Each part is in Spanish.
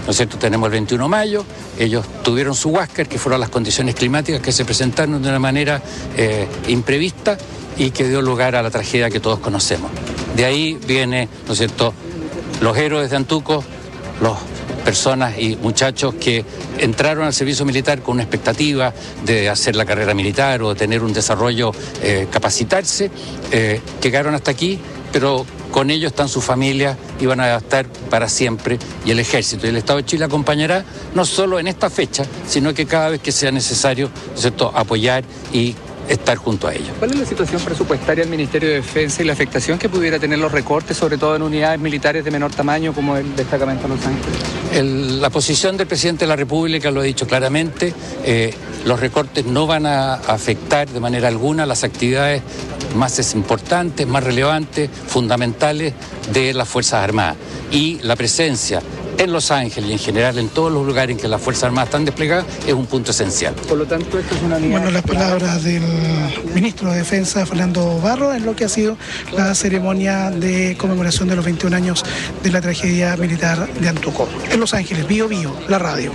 ¿no es cierto? Tenemos el 21 de mayo, ellos tuvieron su huáscar, que fueron las condiciones climáticas que se presentaron de una manera imprevista y que dio lugar a la tragedia que todos conocemos. De ahí viene, ¿no es cierto?, los héroes de Antuco, los personas y muchachos que entraron al servicio militar con una expectativa de hacer la carrera militar o de tener un desarrollo, capacitarse, llegaron hasta aquí, pero con ellos están sus familias y van a estar para siempre, y el Ejército y el Estado de Chile acompañará no solo en esta fecha, sino que cada vez que sea necesario, ¿no es cierto?, apoyar y estar junto a ellos. ¿Cuál es la situación presupuestaria del Ministerio de Defensa y la afectación que pudiera tener los recortes, sobre todo en unidades militares de menor tamaño como el destacamento de Los Ángeles? La posición del presidente de la República lo ha dicho claramente, los recortes no van a afectar de manera alguna las actividades más importantes, más relevantes, fundamentales de las Fuerzas Armadas. Y la presencia en Los Ángeles y en general en todos los lugares en que las Fuerzas Armadas están desplegadas es un punto esencial. Por lo tanto, esto es una unidad... Bueno, las palabras del ministro de Defensa, Fernando Barro, en lo que ha sido la ceremonia de conmemoración de los 21 años de la tragedia militar de Antuco. En Los Ángeles, Bio Bio, la radio.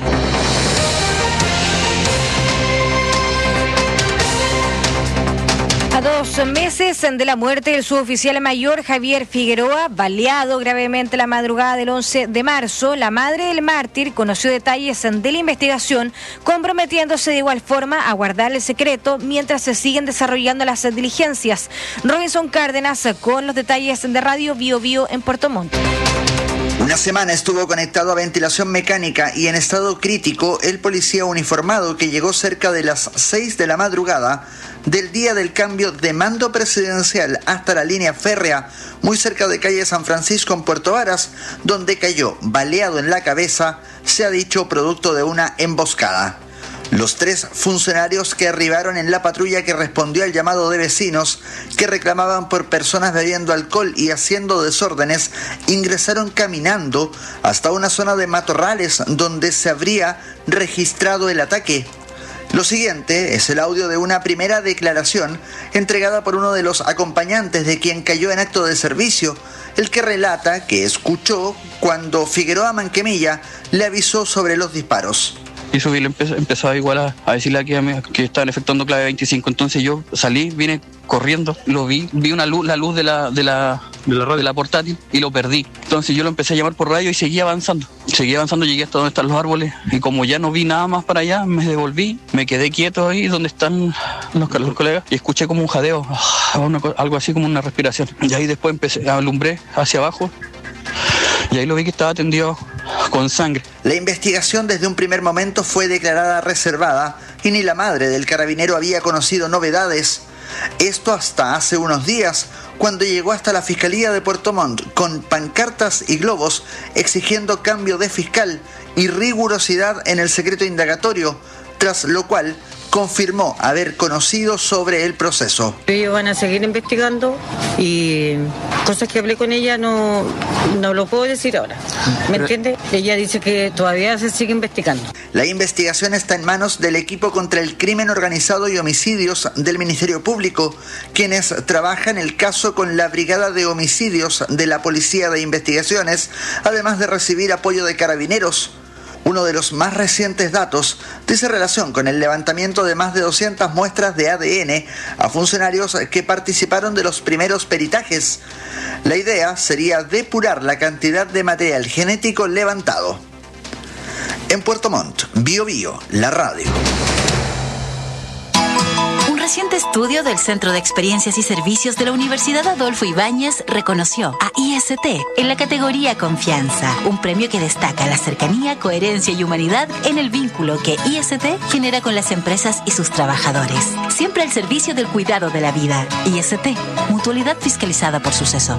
A 2 meses de la muerte del suboficial mayor Javier Figueroa, baleado gravemente la madrugada del 11 de marzo, la madre del mártir conoció detalles de la investigación, comprometiéndose de igual forma a guardar el secreto mientras se siguen desarrollando las diligencias. Robinson Cárdenas con los detalles de Radio Bio Bio en Puerto Montt. Una semana estuvo conectado a ventilación mecánica y en estado crítico el policía uniformado que llegó cerca de las 6 de la madrugada del día del cambio de mando presidencial hasta la línea férrea muy cerca de calle San Francisco en Puerto Varas, donde cayó baleado en la cabeza, se ha dicho producto de una emboscada. Los 3 funcionarios que arribaron en la patrulla que respondió al llamado de vecinos que reclamaban por personas bebiendo alcohol y haciendo desórdenes, ingresaron caminando hasta una zona de matorrales donde se habría registrado el ataque. Lo siguiente es el audio de una primera declaración entregada por uno de los acompañantes de quien cayó en acto de servicio, el que relata que escuchó cuando Figueroa Manquemilla le avisó sobre los disparos. Y subí, empezaba igual a decirle aquí que estaban efectuando clave 25. Entonces yo salí, vine corriendo, lo vi una luz, la luz de la portátil y lo perdí. Entonces yo lo empecé a llamar por radio y seguía avanzando, llegué hasta donde están los árboles y como ya no vi nada más para allá, me devolví, me quedé quieto ahí donde están los colegas y escuché como un jadeo, algo así como una respiración. Y ahí después alumbré hacia abajo y ahí lo vi que estaba tendido con sangre. La investigación desde un primer momento fue declarada reservada y ni la madre del carabinero había conocido novedades. Esto hasta hace unos días, cuando llegó hasta la Fiscalía de Puerto Montt con pancartas y globos exigiendo cambio de fiscal y rigurosidad en el secreto indagatorio, tras lo cual confirmó haber conocido sobre el proceso. Ellos van a seguir investigando y cosas que hablé con ella no lo puedo decir ahora. ¿Me entiende? Ella dice que todavía se sigue investigando. La investigación está en manos del equipo contra el crimen organizado y homicidios del Ministerio Público, quienes trabajan el caso con la Brigada de Homicidios de la Policía de Investigaciones, además de recibir apoyo de carabineros. Uno de los más recientes datos dice relación con el levantamiento de más de 200 muestras de ADN a funcionarios que participaron de los primeros peritajes. La idea sería depurar la cantidad de material genético levantado. En Puerto Montt, Bio Bio, la radio. Un reciente estudio del Centro de Experiencias y Servicios de la Universidad Adolfo Ibáñez reconoció a IST en la categoría Confianza, un premio que destaca la cercanía, coherencia y humanidad en el vínculo que IST genera con las empresas y sus trabajadores. Siempre al servicio del cuidado de la vida. IST, mutualidad fiscalizada por Suceso.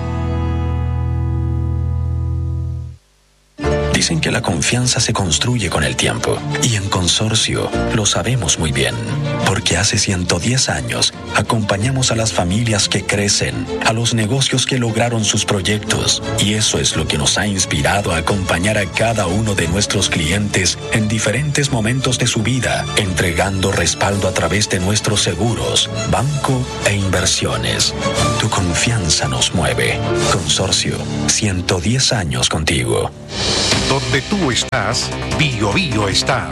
Dicen que la confianza se construye con el tiempo y en Consorcio lo sabemos muy bien, porque hace 110 años acompañamos a las familias que crecen, a los negocios que lograron sus proyectos y eso es lo que nos ha inspirado a acompañar a cada uno de nuestros clientes en diferentes momentos de su vida, entregando respaldo a través de nuestros seguros, banco e inversiones. Tu confianza nos mueve. Consorcio, 110 años contigo. Donde tú estás, Bio Bio está.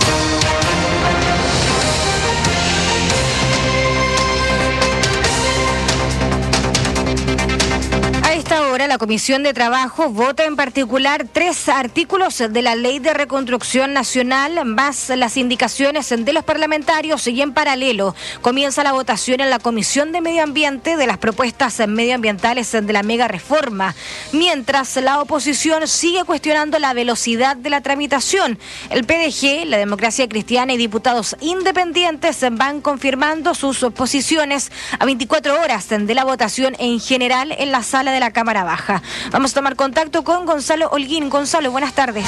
Ahora la Comisión de Trabajo vota en particular 3 artículos de la Ley de Reconstrucción Nacional, más las indicaciones de los parlamentarios, y en paralelo comienza la votación en la Comisión de Medio Ambiente de las propuestas medioambientales de la mega reforma, mientras la oposición sigue cuestionando la velocidad de la tramitación. El PDG, la Democracia Cristiana y diputados independientes van confirmando sus posiciones a 24 horas de la votación en general en la sala de la Cámara Baja. Vamos a tomar contacto con Gonzalo Holguín. Gonzalo, buenas tardes.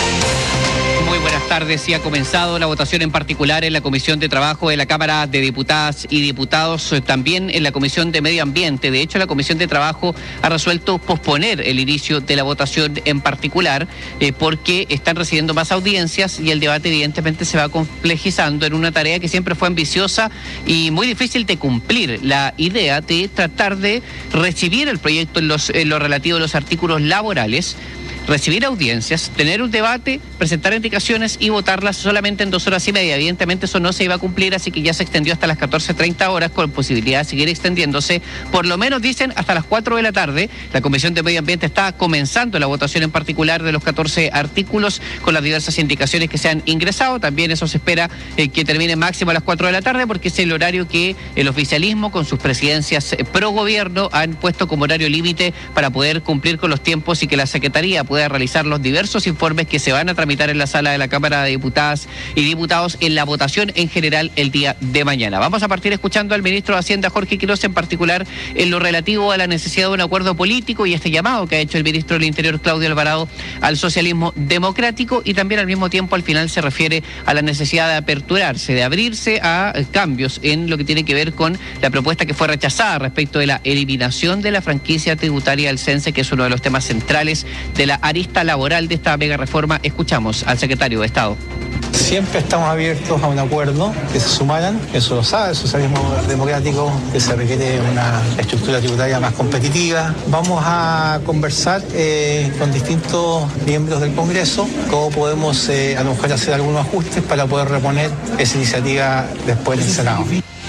Muy buenas tardes. Sí, ha comenzado la votación en particular en la Comisión de Trabajo de la Cámara de Diputadas y Diputados, también en la Comisión de Medio Ambiente. De hecho, la Comisión de Trabajo ha resuelto posponer el inicio de la votación en particular porque están recibiendo más audiencias y el debate evidentemente se va complejizando en una tarea que siempre fue ambiciosa y muy difícil de cumplir. La idea de tratar de recibir el proyecto en lo relativo a los artículos laborales, recibir audiencias, tener un debate, presentar indicaciones y votarlas solamente en 2 horas y media. Evidentemente eso no se iba a cumplir, así que ya se extendió hasta las 14:30 horas con posibilidad de seguir extendiéndose. Por lo menos dicen hasta las 4 de la tarde. La Comisión de Medio Ambiente está comenzando la votación en particular de los 14 artículos con las diversas indicaciones que se han ingresado. También eso se espera que termine máximo a las 4 de la tarde porque es el horario que el oficialismo con sus presidencias pro gobierno han puesto como horario límite para poder cumplir con los tiempos y que la Secretaría pueda realizar los diversos informes que se van a tramitar en la sala de la Cámara de Diputadas y Diputados en la votación en general el día de mañana. Vamos a partir escuchando al ministro de Hacienda, Jorge Quiroz, en particular en lo relativo a la necesidad de un acuerdo político y este llamado que ha hecho el ministro del Interior, Claudio Alvarado, al socialismo democrático, y también al mismo tiempo al final se refiere a la necesidad de aperturarse, de abrirse a cambios en lo que tiene que ver con la propuesta que fue rechazada respecto de la eliminación de la franquicia tributaria del CENSE, que es uno de los temas centrales de la arista laboral de esta mega reforma. Escuchamos al secretario de Estado. Siempre estamos abiertos a un acuerdo que se sumaran, eso lo sabe el socialismo democrático, que se requiere una estructura tributaria más competitiva. Vamos a conversar con distintos miembros del Congreso cómo podemos a lo mejor hacer algunos ajustes para poder reponer esa iniciativa después del Senado.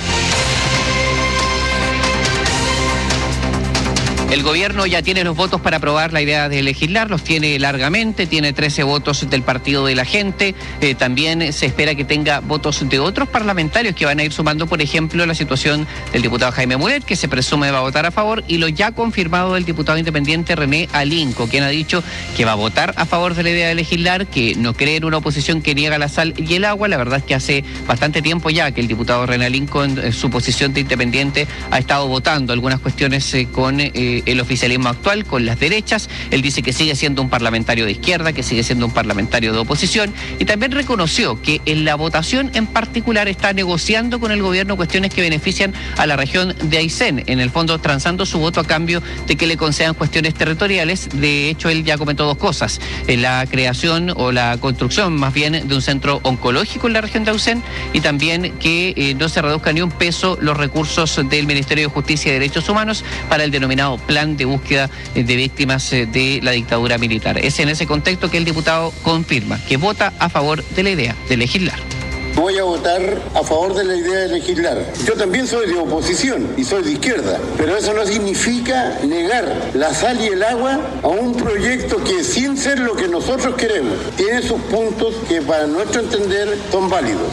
El gobierno ya tiene los votos para aprobar la idea de legislar, los tiene largamente, tiene 13 votos del Partido de la Gente, también se espera que tenga votos de otros parlamentarios que van a ir sumando, por ejemplo, la situación del diputado Jaime Mulet, que se presume va a votar a favor, y lo ya confirmado del diputado independiente René Alinco, quien ha dicho que va a votar a favor de la idea de legislar, que no cree en una oposición que niega la sal y el agua. La verdad es que hace bastante tiempo ya que el diputado René Alinco, en su posición de independiente, ha estado votando algunas cuestiones con el oficialismo actual, con las derechas. Él dice que sigue siendo un parlamentario de izquierda, que sigue siendo un parlamentario de oposición, y también reconoció que en la votación en particular está negociando con el gobierno cuestiones que benefician a la región de Aysén, en el fondo transando su voto a cambio de que le concedan cuestiones territoriales. De hecho, él ya comentó 2 cosas: la creación o la construcción más bien de un centro oncológico en la región de Aysén, y también que no se reduzca ni un peso los recursos del Ministerio de Justicia y Derechos Humanos para el denominado plan de búsqueda de víctimas de la dictadura militar. Es en ese contexto que el diputado confirma que vota a favor de la idea de legislar. Voy a votar a favor de la idea de legislar. Yo también soy de oposición y soy de izquierda, pero eso no significa negar la sal y el agua a un proyecto que, sin ser lo que nosotros queremos, tiene sus puntos que para nuestro entender son válidos.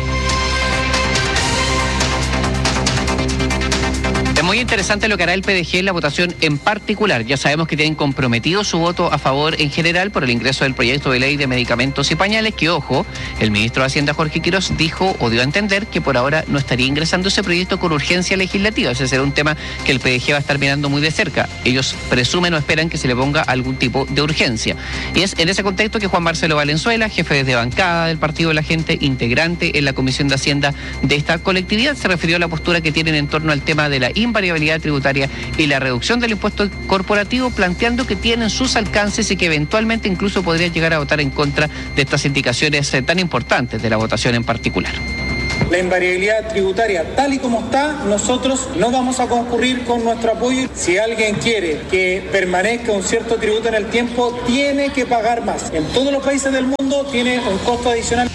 Es muy interesante lo que hará el PDG en la votación en particular. Ya sabemos que tienen comprometido su voto a favor en general por el ingreso del proyecto de ley de medicamentos y pañales, que, ojo, el ministro de Hacienda, Jorge Quiroz, dijo o dio a entender que por ahora no estaría ingresando ese proyecto con urgencia legislativa. Ese será un tema que el PDG va a estar mirando muy de cerca. Ellos presumen o esperan que se le ponga algún tipo de urgencia. Y es en ese contexto que Juan Marcelo Valenzuela, jefe de bancada del Partido de la Gente, integrante en la Comisión de Hacienda de esta colectividad, se refirió a la postura que tienen en torno al tema de la invariabilidad tributaria y la reducción del impuesto corporativo, planteando que tienen sus alcances y que eventualmente incluso podrían llegar a votar en contra de estas indicaciones tan importantes de la votación en particular. la invariabilidad tributaria tal y como está, nosotros no vamos a concurrir con nuestro apoyo. Si alguien quiere que permanezca un cierto tributo en el tiempo, tiene que pagar más. En todos los países del mundo tiene un costo adicional.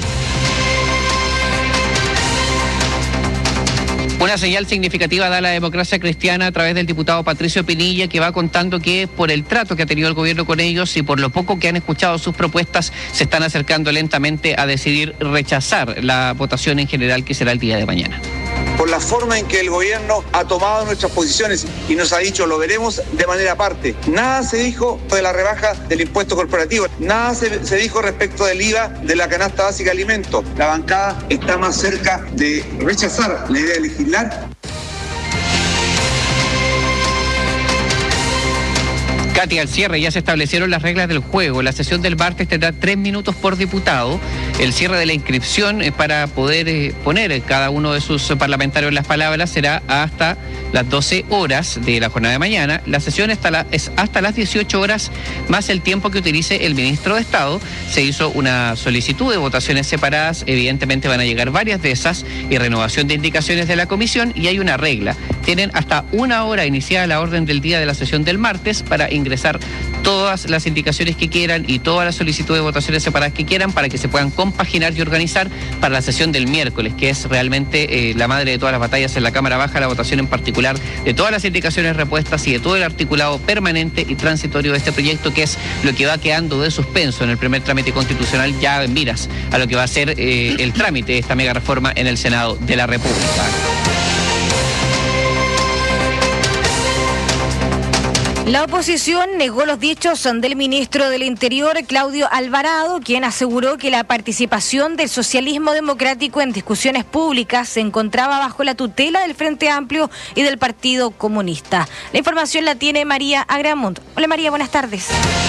Una señal significativa da la Democracia Cristiana a través del diputado Patricio Pinilla, que va contando que por el trato que ha tenido el gobierno con ellos y por lo poco que han escuchado sus propuestas, se están acercando lentamente a decidir rechazar la votación en general que será el día de mañana. Por la forma en que el gobierno ha tomado nuestras posiciones y nos ha dicho lo veremos de manera aparte. Nada se dijo de la rebaja del impuesto corporativo, nada se dijo respecto del IVA de la canasta básica de alimentos. La bancada está más cerca de rechazar la idea de legislar. Katy, al cierre ya se establecieron las reglas del juego. La sesión del martes tendrá 3 minutos por diputado. El cierre de la inscripción para poder poner cada uno de sus parlamentarios las palabras será hasta las 12 horas de la jornada de mañana. La sesión es hasta las 18 horas más el tiempo que utilice el ministro de Estado. Se hizo una solicitud de votaciones separadas. Evidentemente van a llegar varias de esas y renovación de indicaciones de la comisión, y hay una regla. Tienen hasta 1 hora iniciada la orden del día de la sesión del martes para ingresar todas las indicaciones que quieran y todas las solicitudes de votaciones separadas que quieran para que se puedan compaginar y organizar para la sesión del miércoles, que es realmente la madre de todas las batallas en la Cámara Baja, la votación en particular de todas las indicaciones repuestas y de todo el articulado permanente y transitorio de este proyecto, que es lo que va quedando de suspenso en el primer trámite constitucional, ya en miras a lo que va a ser el trámite de esta mega reforma en el Senado de la República. La oposición negó los dichos del ministro del Interior, Claudio Alvarado, quien aseguró que la participación del socialismo democrático en discusiones públicas se encontraba bajo la tutela del Frente Amplio y del Partido Comunista. La información la tiene María Agramunt. Hola María, buenas tardes.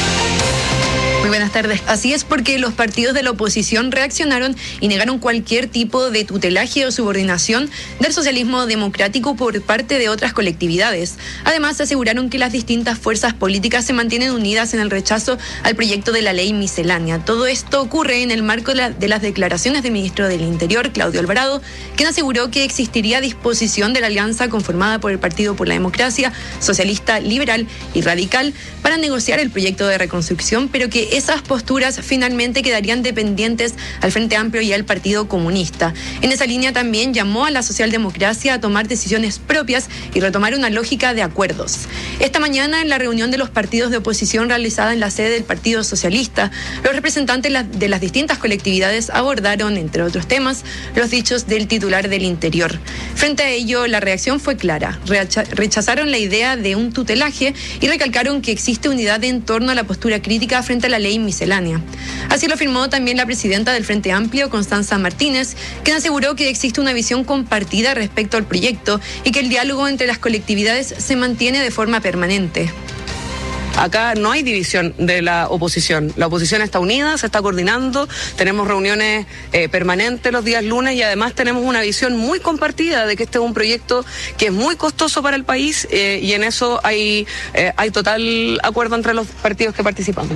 Muy buenas tardes. Así es, porque los partidos de la oposición reaccionaron y negaron cualquier tipo de tutelaje o subordinación del socialismo democrático por parte de otras colectividades. Además, aseguraron que las distintas fuerzas políticas se mantienen unidas en el rechazo al proyecto de la ley miscelánea. Todo esto ocurre en el marco de las declaraciones del ministro del Interior, Claudio Alvarado, quien aseguró que existiría disposición de la alianza conformada por el Partido por la Democracia, Socialista, Liberal y Radical para negociar el proyecto de reconstrucción, pero que esas posturas finalmente quedarían dependientes al Frente Amplio y al Partido Comunista. En esa línea también llamó a la socialdemocracia a tomar decisiones propias y retomar una lógica de acuerdos. Esta mañana, en la reunión de los partidos de oposición realizada en la sede del Partido Socialista, los representantes de las distintas colectividades abordaron, entre otros temas, los dichos del titular del Interior. Frente a ello, la reacción fue clara. Rechazaron la idea de un tutelaje y recalcaron que existe unidad en torno a la postura crítica frente a la ley miscelánea. Así lo afirmó también la presidenta del Frente Amplio, Constanza Martínez, quien aseguró que existe una visión compartida respecto al proyecto y que el diálogo entre las colectividades se mantiene de forma permanente. Acá no hay división de la oposición está unida, se está coordinando, tenemos reuniones permanentes los días lunes y además tenemos una visión muy compartida de que este es un proyecto que es muy costoso para el país y en eso hay total acuerdo entre los partidos que participamos.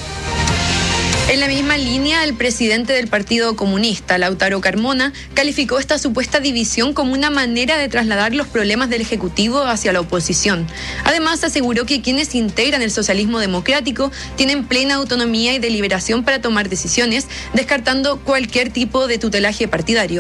En la misma línea, el presidente del Partido Comunista, Lautaro Carmona, calificó esta supuesta división como una manera de trasladar los problemas del Ejecutivo hacia la oposición. Además, aseguró que quienes integran el socialismo democrático tienen plena autonomía y deliberación para tomar decisiones, descartando cualquier tipo de tutelaje partidario.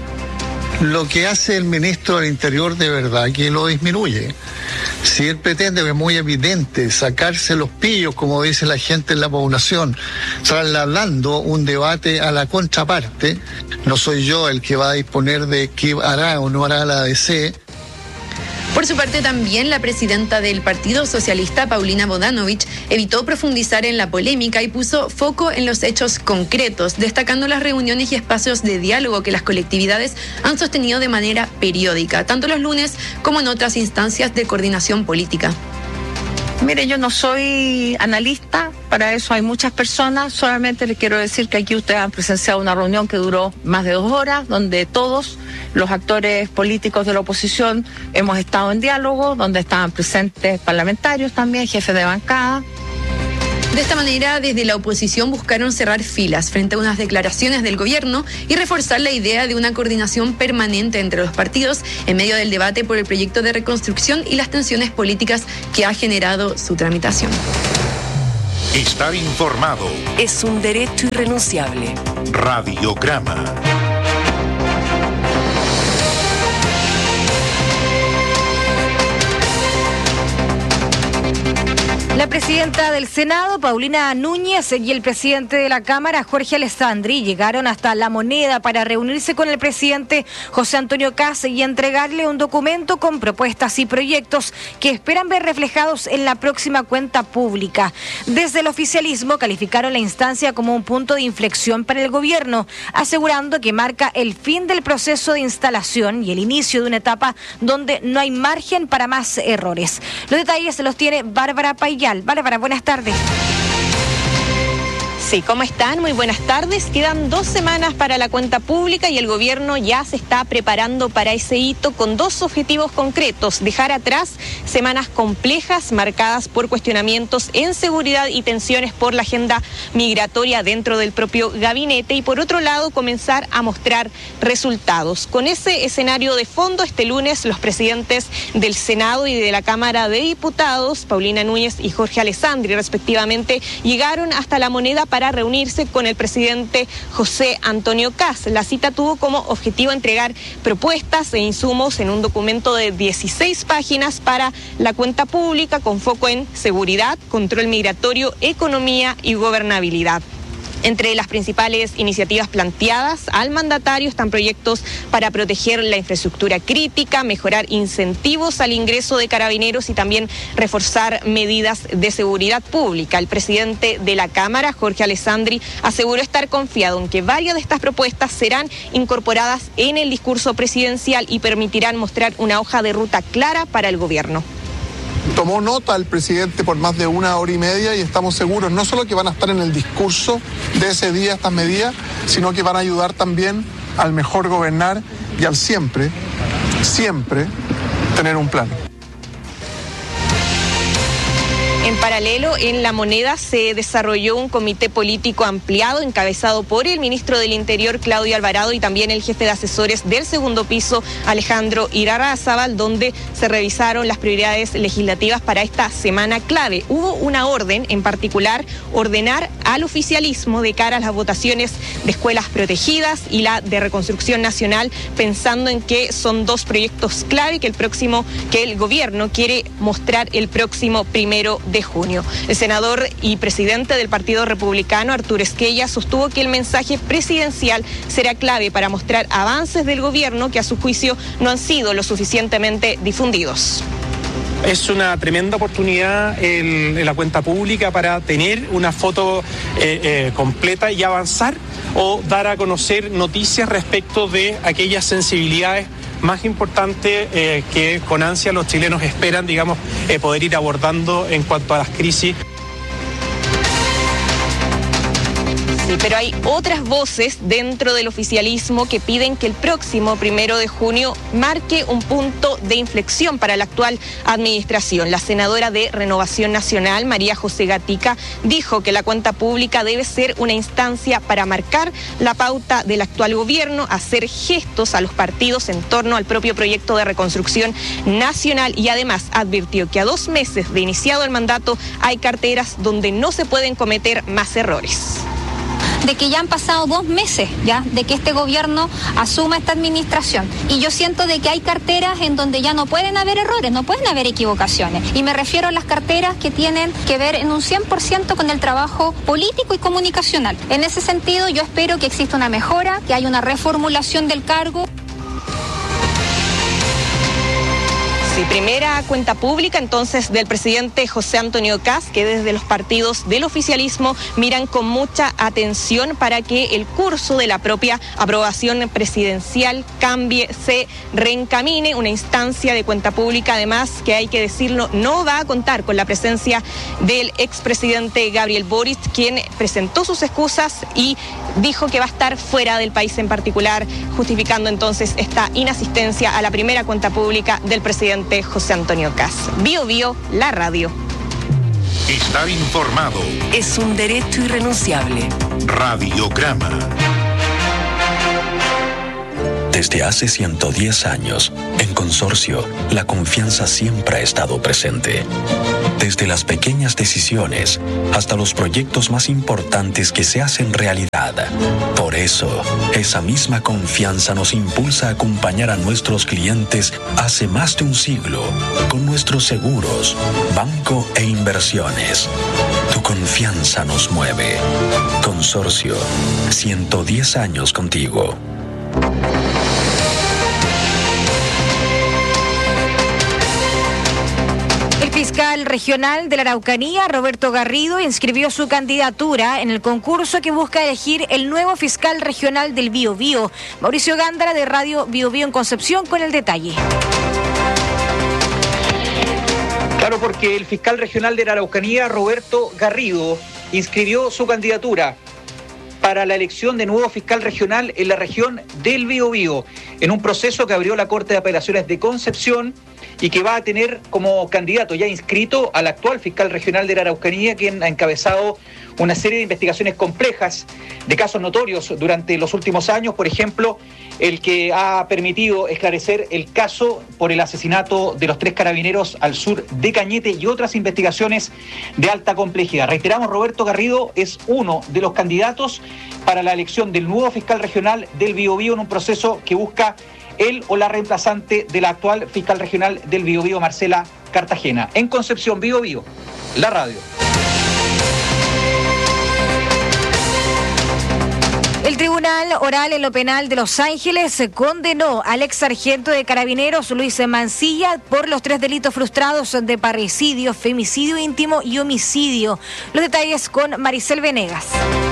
Lo que hace el ministro del Interior de verdad que lo disminuye. Si él pretende, que es muy evidente, sacarse los pillos, como dice la gente en la población, trasladando un debate a la contraparte, no soy yo el que va a disponer de qué hará o no hará la ADC. Por su parte, también la presidenta del Partido Socialista, Paulina Bodanovich, evitó profundizar en la polémica y puso foco en los hechos concretos, destacando las reuniones y espacios de diálogo que las colectividades han sostenido de manera periódica, tanto los lunes como en otras instancias de coordinación política. Mire, yo no soy analista, para eso hay muchas personas, solamente les quiero decir que aquí ustedes han presenciado una reunión que duró más de 2 horas, donde todos los actores políticos de la oposición hemos estado en diálogo, donde estaban presentes parlamentarios también, jefes de bancada. De esta manera, desde la oposición buscaron cerrar filas frente a unas declaraciones del gobierno y reforzar la idea de una coordinación permanente entre los partidos en medio del debate por el proyecto de reconstrucción y las tensiones políticas que ha generado su tramitación. Estar informado es un derecho irrenunciable. Radiograma. La presidenta del Senado, Paulina Núñez, y el presidente de la Cámara, Jorge Alessandri, llegaron hasta La Moneda para reunirse con el presidente José Antonio Kast y entregarle un documento con propuestas y proyectos que esperan ver reflejados en la próxima cuenta pública. Desde el oficialismo calificaron la instancia como un punto de inflexión para el gobierno, asegurando que marca el fin del proceso de instalación y el inicio de una etapa donde no hay margen para más errores. Los detalles se los tiene Bárbara Payal. Bárbara, buenas tardes. Sí, ¿cómo están? Muy buenas tardes. Quedan 2 semanas para la cuenta pública y el gobierno ya se está preparando para ese hito con 2 objetivos concretos: dejar atrás semanas complejas marcadas por cuestionamientos en seguridad y tensiones por la agenda migratoria dentro del propio gabinete, y por otro lado comenzar a mostrar resultados. Con ese escenario de fondo, este lunes los presidentes del Senado y de la Cámara de Diputados, Paulina Núñez y Jorge Alessandri respectivamente, llegaron hasta La Moneda para reunirse con el presidente José Antonio Kast. La cita tuvo como objetivo entregar propuestas e insumos en un documento de 16 páginas para la cuenta pública con foco en seguridad, control migratorio, economía y gobernabilidad. Entre las principales iniciativas planteadas al mandatario están proyectos para proteger la infraestructura crítica, mejorar incentivos al ingreso de carabineros y también reforzar medidas de seguridad pública. El presidente de la Cámara, Jorge Alessandri, aseguró estar confiado en que varias de estas propuestas serán incorporadas en el discurso presidencial y permitirán mostrar una hoja de ruta clara para el gobierno. Tomó nota el presidente por más de 1 hora y media y estamos seguros no solo que van a estar en el discurso de ese día estas medidas, sino que van a ayudar también al mejor gobernar y al siempre tener un plan. En paralelo, en La Moneda se desarrolló un comité político ampliado encabezado por el ministro del Interior, Claudio Alvarado, y también el jefe de asesores del segundo piso, Alejandro Irarrázaval, donde se revisaron las prioridades legislativas para esta semana clave. Hubo una orden, en particular, ordenar al oficialismo de cara a las votaciones de escuelas protegidas y la de reconstrucción nacional, pensando en que son 2 proyectos clave que el gobierno quiere mostrar el próximo 1 de junio. El senador y presidente del Partido Republicano, Arturo Esquella, sostuvo que el mensaje presidencial será clave para mostrar avances del gobierno que a su juicio no han sido lo suficientemente difundidos. Es una tremenda oportunidad en la cuenta pública para tener una foto completa y avanzar o dar a conocer noticias respecto de aquellas sensibilidades más importantes que con ansia los chilenos esperan, poder ir abordando en cuanto a las crisis. Sí, pero hay otras voces dentro del oficialismo que piden que el próximo 1 de junio marque un punto de inflexión para la actual administración. La senadora de Renovación Nacional, María José Gatica, dijo que la cuenta pública debe ser una instancia para marcar la pauta del actual gobierno, hacer gestos a los partidos en torno al propio proyecto de reconstrucción nacional, y además advirtió que a 2 meses de iniciado el mandato hay carteras donde no se pueden cometer más errores. De que ya han pasado 2 meses ya de que este gobierno asuma esta administración, y yo siento de que hay carteras en donde ya no pueden haber errores, no pueden haber equivocaciones, y me refiero a las carteras que tienen que ver en un 100% con el trabajo político y comunicacional. En ese sentido, yo espero que exista una mejora, que haya una reformulación del cargo. Sí, primera cuenta pública entonces del presidente José Antonio Kast, que desde los partidos del oficialismo miran con mucha atención para que el curso de la propia aprobación presidencial cambie, se reencamine. Una instancia de cuenta pública, además, que hay que decirlo, no va a contar con la presencia del expresidente Gabriel Boric, quien presentó sus excusas y dijo que va a estar fuera del país, en particular justificando entonces esta inasistencia a la primera cuenta pública del presidente José Antonio Kast. Bio Bio, la radio. Estar informado es un derecho irrenunciable. Radiograma. Desde hace 110 años, en Consorcio, la confianza siempre ha estado presente. Desde las pequeñas decisiones hasta los proyectos más importantes que se hacen realidad. Por eso, esa misma confianza nos impulsa a acompañar a nuestros clientes hace más de un siglo con nuestros seguros, banco e inversiones. Tu confianza nos mueve. Consorcio, 110 años contigo. El fiscal regional de la Araucanía, Roberto Garrido, inscribió su candidatura en el concurso que busca elegir el nuevo fiscal regional del Biobío. Mauricio Gándara, de Radio Biobío en Concepción, con el detalle. Claro, porque el fiscal regional de la Araucanía, Roberto Garrido, inscribió su candidatura para la elección de nuevo fiscal regional en la región del Biobío, en un proceso que abrió la Corte de Apelaciones de Concepción y que va a tener como candidato ya inscrito al actual fiscal regional de la Araucanía, quien ha encabezado una serie de investigaciones complejas de casos notorios durante los últimos años, por ejemplo, el que ha permitido esclarecer el caso por el asesinato de los 3 carabineros al sur de Cañete y otras investigaciones de alta complejidad. Reiteramos, Roberto Garrido es uno de los candidatos para la elección del nuevo fiscal regional del Biobío en un proceso que busca él o la reemplazante de la actual fiscal regional del Biobío, Marcela Cartagena. En Concepción, Biobío, la radio. El Tribunal Oral en lo Penal de Los Ángeles condenó al ex sargento de Carabineros Luis Mancilla por los 3 delitos frustrados de parricidio, femicidio íntimo y homicidio. Los detalles con Maricel Venegas.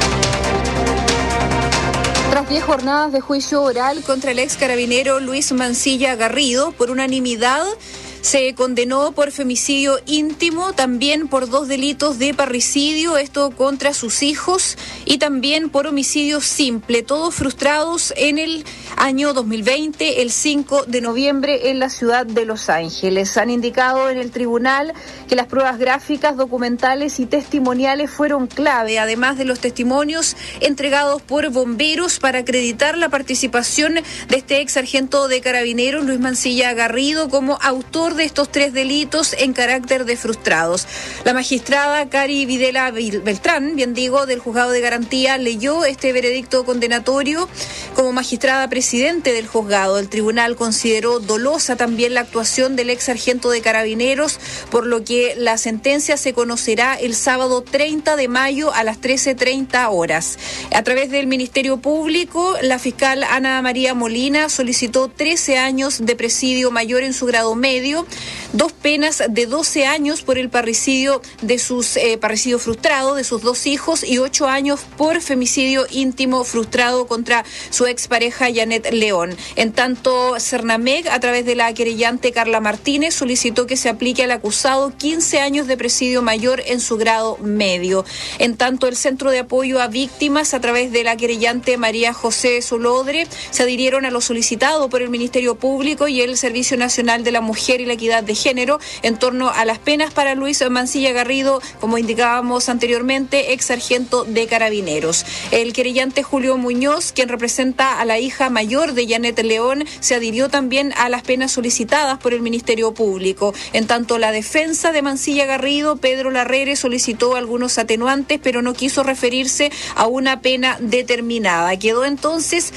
Tras 10 jornadas de juicio oral contra el ex carabinero Luis Mancilla Garrido, por unanimidad se condenó por femicidio íntimo, también por 2 delitos de parricidio, esto contra sus hijos, y también por homicidio simple, todos frustrados en el año 2020, el 5 de noviembre, en la ciudad de Los Ángeles. Han indicado en el tribunal que las pruebas gráficas, documentales y testimoniales fueron clave, además de los testimonios entregados por bomberos para acreditar la participación de este ex sargento de Carabineros, Luis Mancilla Garrido, como autor de estos 3 delitos en carácter de frustrados. La magistrada Cari Videla Beltrán, bien digo, del Juzgado de Garantía, leyó este veredicto condenatorio. Como magistrada presidente del juzgado, el tribunal consideró dolosa también la actuación del ex sargento de Carabineros, por lo que la sentencia se conocerá el sábado 30 de mayo a las 13:30 horas. A través del Ministerio Público, la fiscal Ana María Molina solicitó 13 años de presidio mayor en su grado medio, 2 penas de 12 años por el parricidio de sus parricidio frustrado de sus 2 hijos y 8 años por femicidio íntimo frustrado contra su expareja Janet León. En tanto, Cernameg, a través de la querellante Carla Martínez, solicitó que se aplique al acusado 15 años de presidio mayor en su grado medio. En tanto, el Centro de Apoyo a Víctimas, a través de la querellante María José Solodre, se adhirieron a lo solicitado por el Ministerio Público y el Servicio Nacional de la Mujer y la Equidad de Género en torno a las penas para Luis Mancilla Garrido, como indicábamos anteriormente, ex sargento de Carabineros. El querellante Julio Muñoz, quien representa a la hija mayor de Janet León, se adhirió también a las penas solicitadas por el Ministerio Público. En tanto, la defensa de Mancilla Garrido, Pedro Larrere, solicitó algunos atenuantes, pero no quiso referirse a una pena determinada. Quedó entonces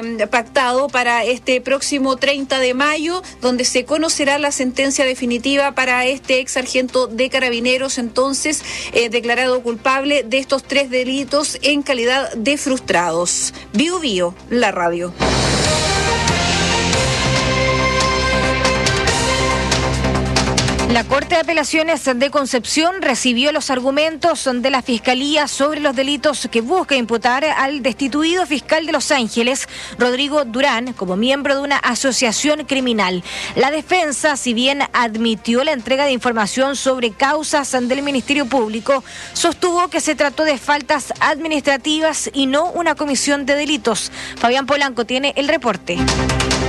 pactado para este próximo 30 de mayo, donde se conocerá la sentencia definitiva para este ex sargento de Carabineros, entonces declarado culpable de estos 3 delitos en calidad de frustrados. Biobío, la radio. La Corte de Apelaciones de Concepción recibió los argumentos de la Fiscalía sobre los delitos que busca imputar al destituido fiscal de Los Ángeles, Rodrigo Durán, como miembro de una asociación criminal. La defensa, si bien admitió la entrega de información sobre causas del Ministerio Público, sostuvo que se trató de faltas administrativas y no una comisión de delitos. Fabián Polanco tiene el reporte.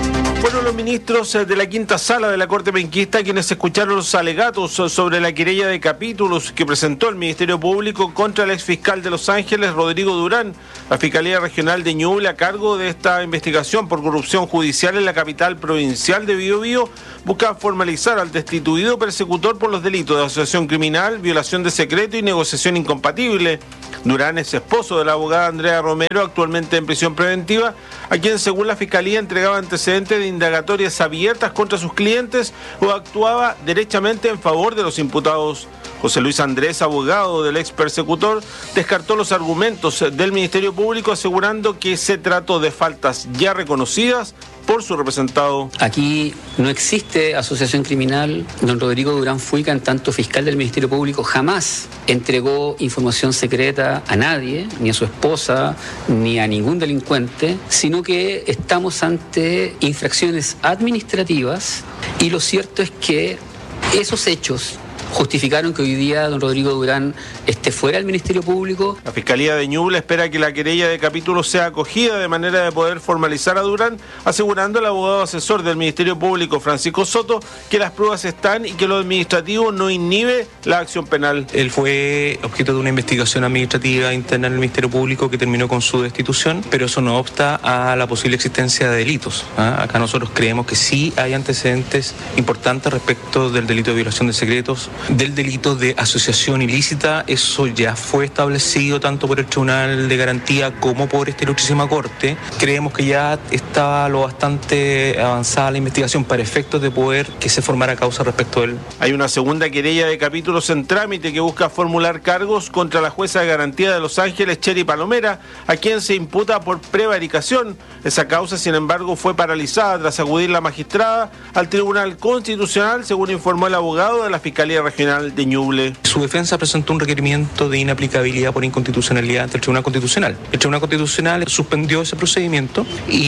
Fueron los ministros de la quinta sala de la Corte Penquista quienes escucharon los alegatos sobre la querella de capítulos que presentó el Ministerio Público contra el exfiscal de Los Ángeles, Rodrigo Durán. La Fiscalía Regional de Ñuble, a cargo de esta investigación por corrupción judicial en la capital provincial de Biobío, busca formalizar al destituido persecutor por los delitos de asociación criminal, violación de secreto y negociación incompatible. Durán es esposo de la abogada Andrea Romero, actualmente en prisión preventiva, a quien según la Fiscalía entregaba antecedentes de indagatorias abiertas contra sus clientes o actuaba derechamente en favor de los imputados. José Luis Andrés, abogado del ex persecutor, descartó los argumentos del Ministerio Público asegurando que se trató de faltas ya reconocidas por su representado. Aquí no existe asociación criminal. Don Rodrigo Durán Fuica, en tanto fiscal del Ministerio Público, jamás entregó información secreta a nadie, ni a su esposa, ni a ningún delincuente, sino que estamos ante infracciones administrativas y lo cierto es que esos hechos justificaron que hoy día don Rodrigo Durán esté fuera del Ministerio Público. La Fiscalía de Ñuble espera que la querella de capítulo sea acogida de manera de poder formalizar a Durán, asegurando el abogado asesor del Ministerio Público, Francisco Soto, que las pruebas están y que lo administrativo no inhibe la acción penal. Él fue objeto de una investigación administrativa interna en el Ministerio Público que terminó con su destitución, pero eso no obsta a la posible existencia de delitos. Acá nosotros creemos que sí hay antecedentes importantes respecto del delito de violación de secretos, del delito de asociación ilícita. Eso ya fue establecido tanto por el Tribunal de Garantía como por esta Ilustrísima Corte. Creemos que ya estaba lo bastante avanzada la investigación para efectos de poder que se formara causa respecto a él. Hay una segunda querella de capítulos en trámite que busca formular cargos contra la jueza de garantía de Los Ángeles, Cheri Palomera, a quien se imputa por prevaricación. Esa causa, sin embargo, fue paralizada tras acudir la magistrada al Tribunal Constitucional, según informó el abogado de la Fiscalía Regional de Ñuble. Su defensa presentó un requerimiento de inaplicabilidad por inconstitucionalidad ante el Tribunal Constitucional. El Tribunal Constitucional suspendió ese procedimiento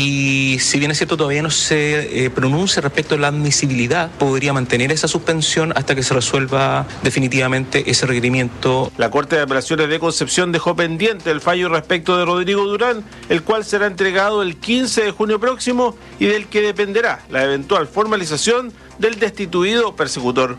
y, si bien es cierto, todavía no se pronuncia respecto a la admisibilidad, podría mantener esa suspensión hasta que se resuelva definitivamente ese requerimiento. La Corte de Apelaciones de Concepción dejó pendiente el fallo respecto de Rodrigo Durán, el cual será entregado el 15 de junio próximo y del que dependerá la eventual formalización del destituido persecutor.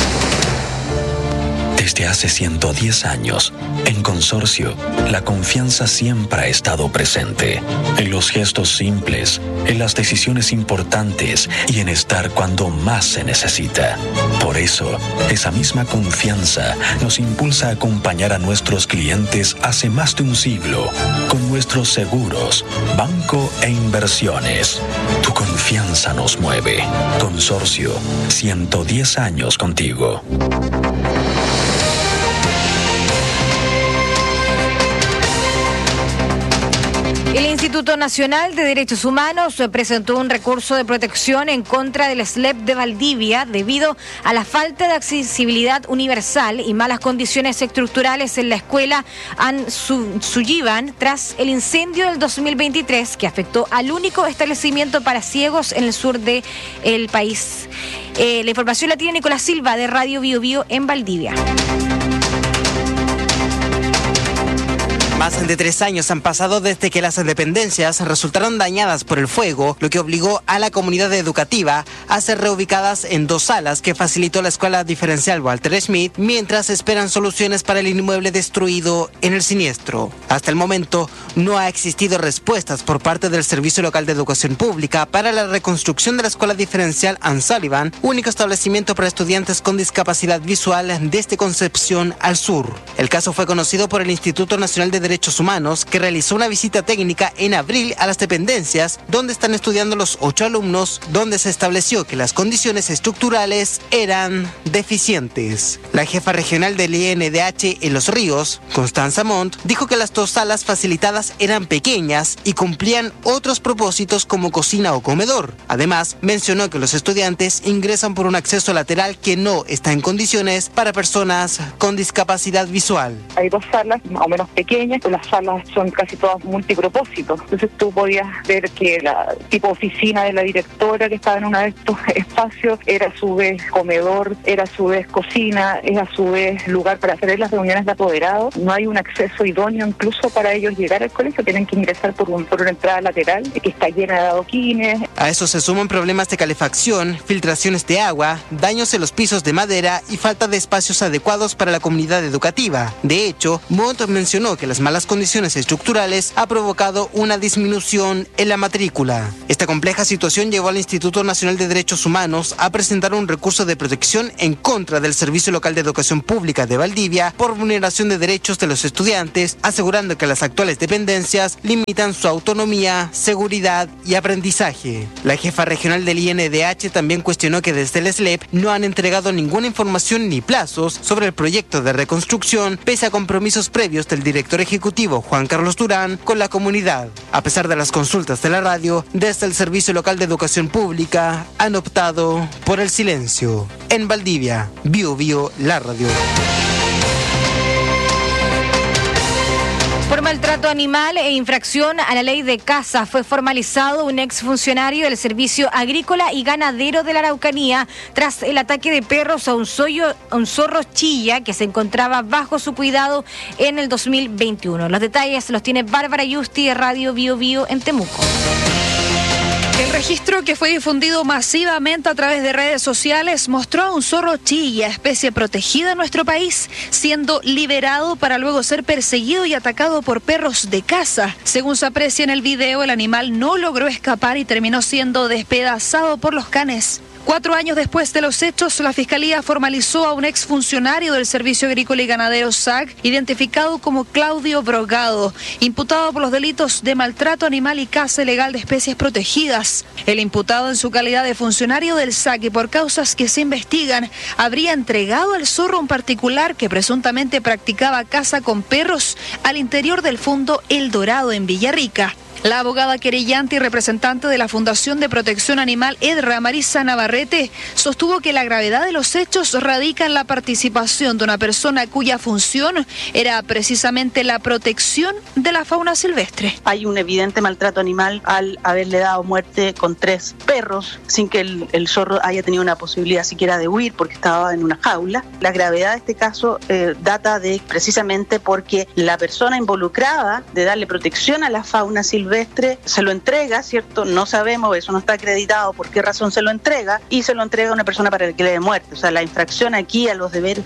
Desde hace 110 años, en Consorcio, la confianza siempre ha estado presente. En los gestos simples, en las decisiones importantes y en estar cuando más se necesita. Por eso, esa misma confianza nos impulsa a acompañar a nuestros clientes hace más de un siglo con nuestros seguros, banco e inversiones. Tu confianza nos mueve. Consorcio, 110 años contigo. El Instituto Nacional de Derechos Humanos presentó un recurso de protección en contra del SLEP de Valdivia debido a la falta de accesibilidad universal y malas condiciones estructurales en la escuela Ansuyíban tras el incendio del 2023 que afectó al único establecimiento para ciegos en el sur del país. La información la tiene Nicolás Silva de Radio Biobío en Valdivia. Más de 3 años han pasado desde que las dependencias resultaron dañadas por el fuego, lo que obligó a la comunidad educativa a ser reubicadas en 2 salas que facilitó la Escuela Diferencial Walter Schmidt, mientras esperan soluciones para el inmueble destruido en el siniestro. Hasta el momento no ha existido respuestas por parte del Servicio Local de Educación Pública para la reconstrucción de la Escuela Diferencial Ann Sullivan, único establecimiento para estudiantes con discapacidad visual desde Concepción al sur. El caso fue conocido por el Instituto Nacional de Derechos Humanos, que realizó una visita técnica en abril a las dependencias donde están estudiando los 8 alumnos, donde se estableció que las condiciones estructurales eran deficientes. La jefa regional del INDH en Los Ríos, Constanza Montt, dijo que las 2 salas facilitadas eran pequeñas y cumplían otros propósitos como cocina o comedor. Además, mencionó que los estudiantes ingresan por un acceso lateral que no está en condiciones para personas con discapacidad visual. Hay 2 salas más o menos pequeñas reuniones, pues las salas son casi todas multipropósitos. Entonces tú podías ver que la tipo oficina de la directora que estaba en uno de estos espacios era a su vez comedor, era a su vez cocina, es a su vez lugar para hacer las reuniones de apoderados. No hay un acceso idóneo incluso para ellos llegar al colegio, tienen que ingresar por una entrada lateral que está llena de adoquines. A eso se suman problemas de calefacción, filtraciones de agua, daños en los pisos de madera y falta de espacios adecuados para la comunidad educativa. De hecho, Montt mencionó que las malas condiciones estructurales ha provocado una disminución en la matrícula. Esta compleja situación llevó al Instituto Nacional de Derechos Humanos a presentar un recurso de protección en contra del Servicio Local de Educación Pública de Valdivia por vulneración de derechos de los estudiantes, asegurando que las actuales dependencias limitan su autonomía, seguridad y aprendizaje. La jefa regional del INDH también cuestionó que desde el SLEP no han entregado ninguna información ni plazos sobre el proyecto de reconstrucción, pese a compromisos previos del director ejecutivo Juan Carlos Durán con la comunidad. A pesar de las consultas de la radio, desde el Servicio Local de Educación Pública han optado por el silencio. En Valdivia, Bio la radio. Por maltrato animal e infracción a la ley de caza fue formalizado un exfuncionario del Servicio Agrícola y Ganadero de la Araucanía tras el ataque de perros a un zorro chilla que se encontraba bajo su cuidado en el 2021. Los detalles los tiene Bárbara Yusti de Radio Bio en Temuco. El registro, que fue difundido masivamente a través de redes sociales, mostró a un zorro chilla, especie protegida en nuestro país, siendo liberado para luego ser perseguido y atacado por perros de caza. Según se aprecia en el video, el animal no logró escapar y terminó siendo despedazado por los canes. 4 años después de los hechos, la Fiscalía formalizó a un exfuncionario del Servicio Agrícola y Ganadero SAG, identificado como Claudio Brogado, imputado por los delitos de maltrato animal y caza ilegal de especies protegidas. El imputado, en su calidad de funcionario del SAG y por causas que se investigan, habría entregado al zorro un particular que presuntamente practicaba caza con perros al interior del fondo El Dorado en Villarrica. La abogada querellante y representante de la Fundación de Protección Animal EDRA, Marisa Navarrete, sostuvo que la gravedad de los hechos radica en la participación de una persona cuya función era precisamente la protección de la fauna silvestre. Hay un evidente maltrato animal al haberle dado muerte con 3 perros sin que el zorro haya tenido una posibilidad siquiera de huir porque estaba en una jaula. La gravedad de este caso data de precisamente porque la persona involucrada de darle protección a la fauna silvestre se lo entrega, ¿cierto? No sabemos, eso no está acreditado por qué razón se lo entrega, y se lo entrega a una persona para que le dé muerte. O sea, la infracción aquí a los deberes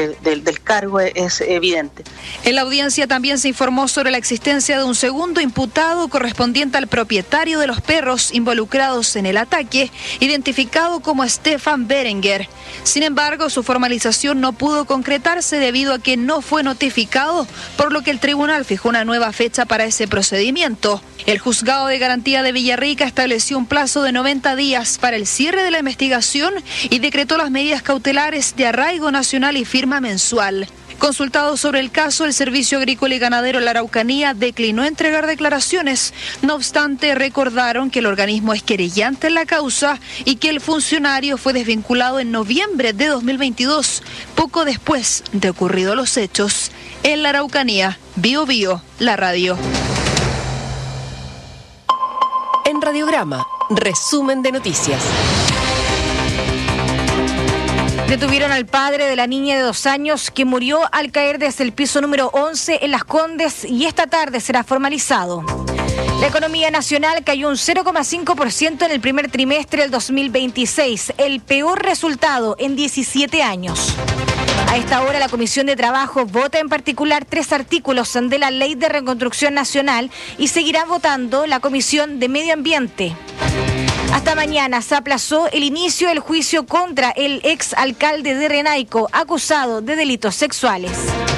del cargo es evidente. En la audiencia también se informó sobre la existencia de un segundo imputado correspondiente al propietario de los perros involucrados en el ataque, identificado como Stefan Berenguer. Sin embargo, su formalización no pudo concretarse debido a que no fue notificado, por lo que el tribunal fijó una nueva fecha para ese procedimiento. El Juzgado de Garantía de Villarrica estableció un plazo de 90 días para el cierre de la investigación y decretó las medidas cautelares de arraigo nacional y firma mensual. Consultado sobre el caso, el Servicio Agrícola y Ganadero de la Araucanía declinó entregar declaraciones. No obstante, recordaron que el organismo es querellante en la causa y que el funcionario fue desvinculado en noviembre de 2022, poco después de ocurridos los hechos. En la Araucanía, Bio, la radio. En Radiograma, resumen de noticias. Detuvieron al padre de la niña de 2 años que murió al caer desde el piso número 11 en Las Condes y esta tarde será formalizado. La economía nacional cayó un 0,5% en el primer trimestre del 2026, el peor resultado en 17 años. A esta hora la Comisión de Trabajo vota en particular 3 artículos de la Ley de Reconstrucción Nacional y seguirá votando la Comisión de Medio Ambiente. Hasta mañana se aplazó el inicio del juicio contra el exalcalde de Renaico, acusado de delitos sexuales.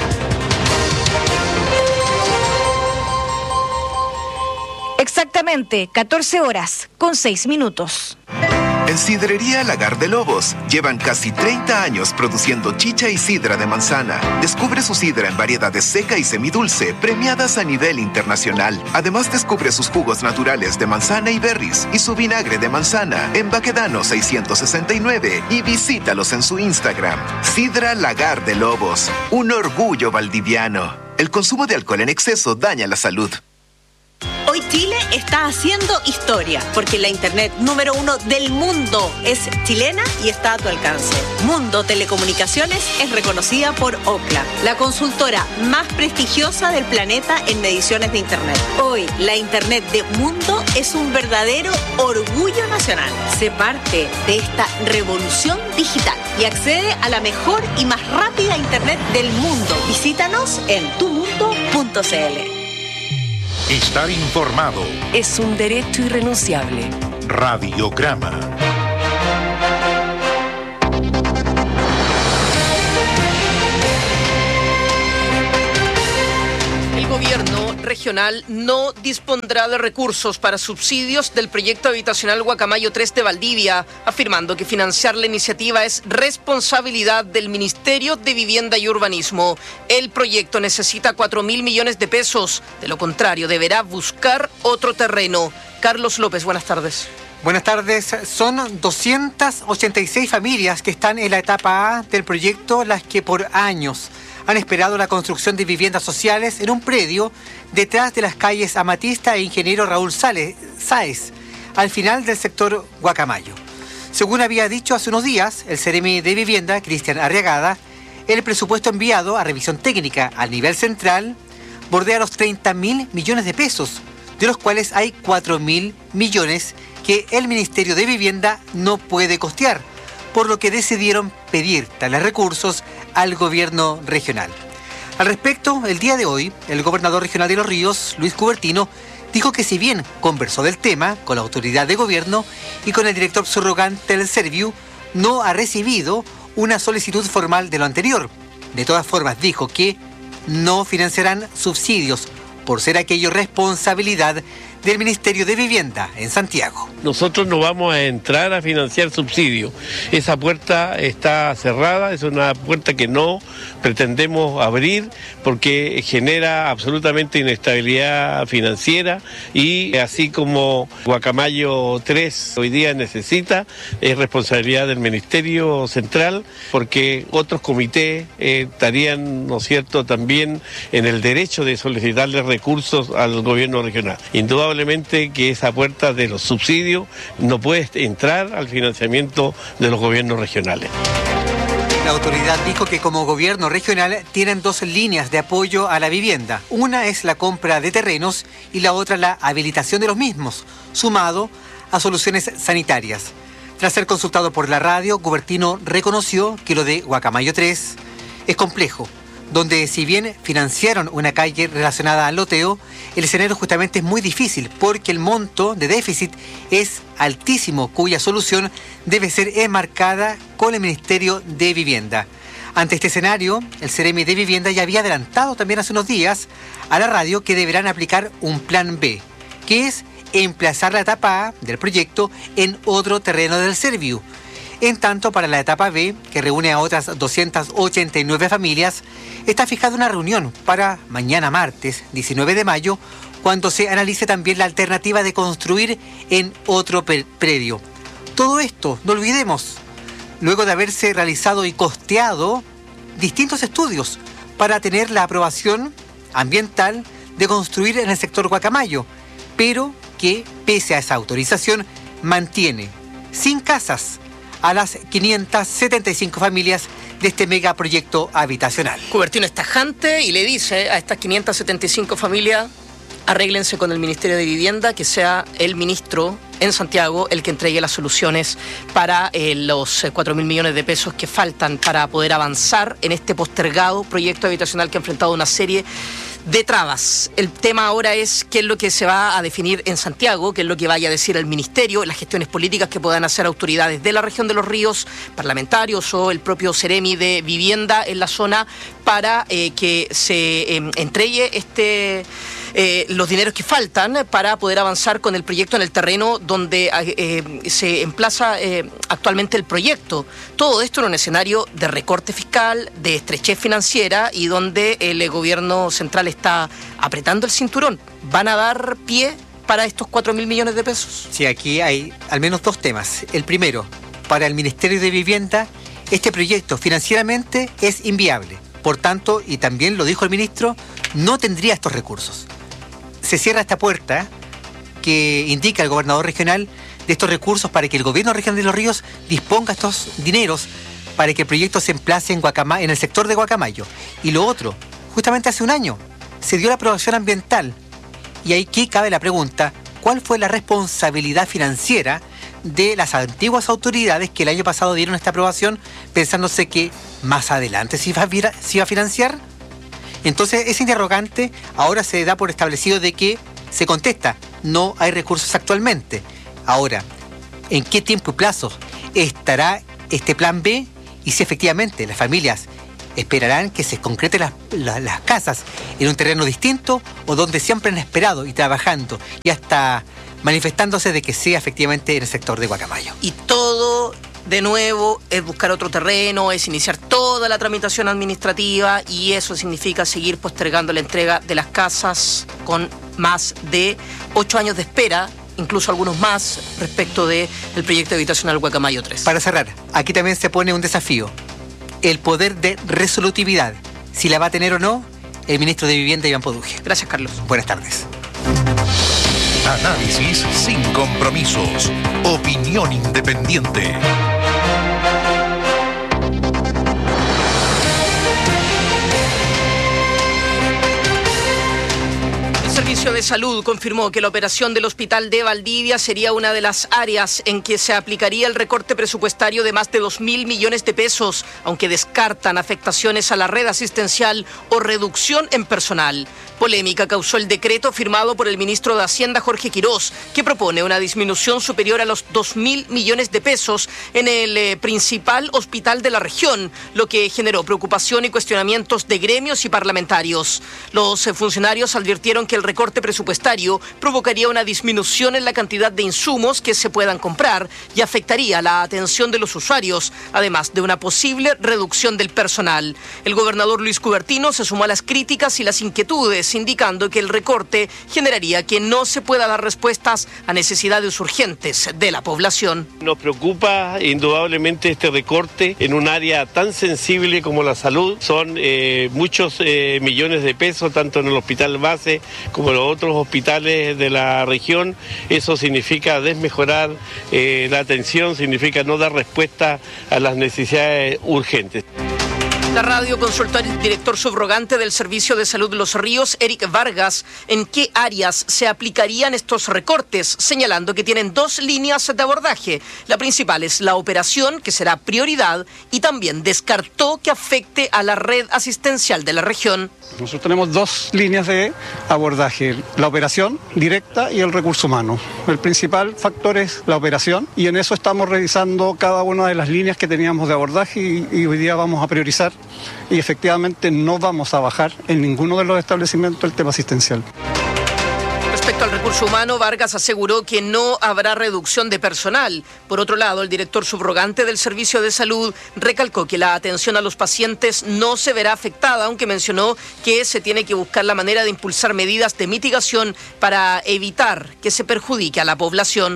Exactamente 14 horas con 6 minutos. En Sidrería Lagar de Lobos llevan casi 30 años produciendo chicha y sidra de manzana. Descubre su sidra en variedades seca y semidulce, premiadas a nivel internacional. Además, descubre sus jugos naturales de manzana y berries y su vinagre de manzana en Baquedano 669 y visítalos en su Instagram. Sidra Lagar de Lobos, un orgullo valdiviano. El consumo de alcohol en exceso daña la salud. Hoy Chile está haciendo historia, porque la internet número 1 del mundo es chilena y está a tu alcance. Mundo Telecomunicaciones es reconocida por Ookla, la consultora más prestigiosa del planeta en mediciones de internet. Hoy, la internet de Mundo es un verdadero orgullo nacional. Sé parte de esta revolución digital y accede a la mejor y más rápida internet del mundo. Visítanos en tumundo.cl. Estar informado. Es un derecho irrenunciable. Radiograma. El gobierno regional no dispondrá de recursos para subsidios del proyecto habitacional Guacamayo 3 de Valdivia, afirmando que financiar la iniciativa es responsabilidad del Ministerio de Vivienda y Urbanismo. El proyecto necesita 4.000 millones de pesos, de lo contrario deberá buscar otro terreno. Carlos López, buenas tardes. Buenas tardes. Son 286 familias que están en la etapa A del proyecto, las que por años han esperado la construcción de viviendas sociales en un predio detrás de las calles Amatista e Ingeniero Raúl Sáez, al final del sector Guacamayo. Según había dicho hace unos días el Seremi de Vivienda, Cristian Arriagada, el presupuesto enviado a revisión técnica al nivel central bordea los 30.000 millones de pesos, de los cuales hay 4.000 millones que el Ministerio de Vivienda no puede costear, por lo que decidieron pedir tales recursos al gobierno regional. Al respecto, el día de hoy, el gobernador regional de Los Ríos, Luis Cubertino, dijo que si bien conversó del tema con la autoridad de gobierno y con el director subrogante del Serviu, no ha recibido una solicitud formal de lo anterior. De todas formas, dijo que no financiarán subsidios por ser aquello responsabilidad del Ministerio de Vivienda en Santiago. Nosotros no vamos a entrar a financiar subsidios. Esa puerta está cerrada, es una puerta que no pretendemos abrir porque genera absolutamente inestabilidad financiera y así como Guacamayo 3 hoy día necesita, es responsabilidad del Ministerio Central porque otros comités estarían, ¿no es cierto?, también en el derecho de solicitarle recursos al gobierno regional. Indudablemente que esa puerta de los subsidios no puede entrar al financiamiento de los gobiernos regionales. La autoridad dijo que como gobierno regional tienen dos líneas de apoyo a la vivienda. Una es la compra de terrenos y la otra la habilitación de los mismos, sumado a soluciones sanitarias. Tras ser consultado por la radio, Cubertino reconoció que lo de Guacamayo 3 es complejo, donde si bien financiaron una calle relacionada al loteo, el escenario justamente es muy difícil porque el monto de déficit es altísimo, cuya solución debe ser enmarcada con el Ministerio de Vivienda. Ante este escenario, el Seremi de Vivienda ya había adelantado también hace unos días a la radio que deberán aplicar un plan B, que es emplazar la etapa A del proyecto en otro terreno del Serviu. En tanto, para la etapa B, que reúne a otras 289 familias, está fijada una reunión para mañana martes, 19 de mayo, cuando se analice también la alternativa de construir en otro predio. Todo esto, no olvidemos, luego de haberse realizado y costeado distintos estudios para tener la aprobación ambiental de construir en el sector Guacamayo, pero que, pese a esa autorización, mantiene sin casas a las 575 familias de este megaproyecto habitacional. Cubertino es tajante y le dice a estas 575 familias: arréglense con el Ministerio de Vivienda, que sea el ministro en Santiago el que entregue las soluciones para los 4.000 millones de pesos que faltan para poder avanzar en este postergado proyecto habitacional que ha enfrentado una serie de trabas. El tema ahora es qué es lo que se va a definir en Santiago, qué es lo que vaya a decir el Ministerio, las gestiones políticas que puedan hacer autoridades de la región de Los Ríos, parlamentarios o el propio Seremi de Vivienda en la zona para que se entregue los dineros que faltan para poder avanzar con el proyecto en el terreno donde se emplaza actualmente el proyecto. Todo esto en un escenario de recorte fiscal, de estrechez financiera y donde el gobierno central está apretando el cinturón. ¿Van a dar pie para estos 4.000 millones de pesos? Sí, aquí hay al menos dos temas. El primero, para el Ministerio de Vivienda, este proyecto financieramente es inviable. Por tanto, y también lo dijo el ministro, no tendría estos recursos. Se cierra esta puerta que indica al gobernador regional de estos recursos para que el gobierno regional de Los Ríos disponga estos dineros para que el proyecto se emplace en el sector de Guacamayo. Y lo otro, justamente hace un año se dio la aprobación ambiental y aquí cabe la pregunta, ¿cuál fue la responsabilidad financiera de las antiguas autoridades que el año pasado dieron esta aprobación pensándose que más adelante se iba a financiar? Entonces ese interrogante ahora se da por establecido de que se contesta, no hay recursos actualmente. Ahora, ¿en qué tiempo y plazo estará este plan B? Y si efectivamente las familias esperarán que se concreten las casas en un terreno distinto o donde siempre han esperado y trabajando y hasta manifestándose de que sea efectivamente en el sector de Guacamayo. Y todo, de nuevo, es buscar otro terreno, es iniciar toda la tramitación administrativa y eso significa seguir postergando la entrega de las casas con más de 8 años de espera, incluso algunos más, respecto del proyecto habitacional Guacamayo 3. Para cerrar, aquí también se pone un desafío, el poder de resolutividad. Si la va a tener o no, el ministro de Vivienda, Iván Poduje. Gracias, Carlos. Buenas tardes. Análisis sin compromisos. Opinión independiente. El Servicio de Salud confirmó que la operación del Hospital de Valdivia sería una de las áreas en que se aplicaría el recorte presupuestario de más de 2.000 millones de pesos, aunque descartan afectaciones a la red asistencial o reducción en personal. Polémica causó el decreto firmado por el ministro de Hacienda, Jorge Quirós, que propone una disminución superior a los 2.000 millones de pesos en el principal hospital de la región, lo que generó preocupación y cuestionamientos de gremios y parlamentarios. Los funcionarios advirtieron que el recorte presupuestario provocaría una disminución en la cantidad de insumos que se puedan comprar y afectaría la atención de los usuarios, además de una posible reducción del personal. El gobernador Luis Cubertino se sumó a las críticas y las inquietudes, indicando que el recorte generaría que no se pueda dar respuestas a necesidades urgentes de la población. Nos preocupa indudablemente este recorte en un área tan sensible como la salud. Son muchos millones de pesos, tanto en el hospital base como en los otros hospitales de la región. Eso significa desmejorar la atención, significa no dar respuesta a las necesidades urgentes. La radio consultó al director subrogante del Servicio de Salud de Los Ríos, Eric Vargas, en qué áreas se aplicarían estos recortes, señalando que tienen 2 líneas de abordaje. La principal es la operación, que será prioridad, y también descartó que afecte a la red asistencial de la región. Nosotros tenemos 2 líneas de abordaje, la operación directa y el recurso humano. El principal factor es la operación y en eso estamos revisando cada una de las líneas que teníamos de abordaje y hoy día vamos a priorizar y efectivamente no vamos a bajar en ninguno de los establecimientos el tema asistencial. Respecto al recurso humano, Vargas aseguró que no habrá reducción de personal. Por otro lado, el director subrogante del Servicio de Salud recalcó que la atención a los pacientes no se verá afectada, aunque mencionó que se tiene que buscar la manera de impulsar medidas de mitigación para evitar que se perjudique a la población.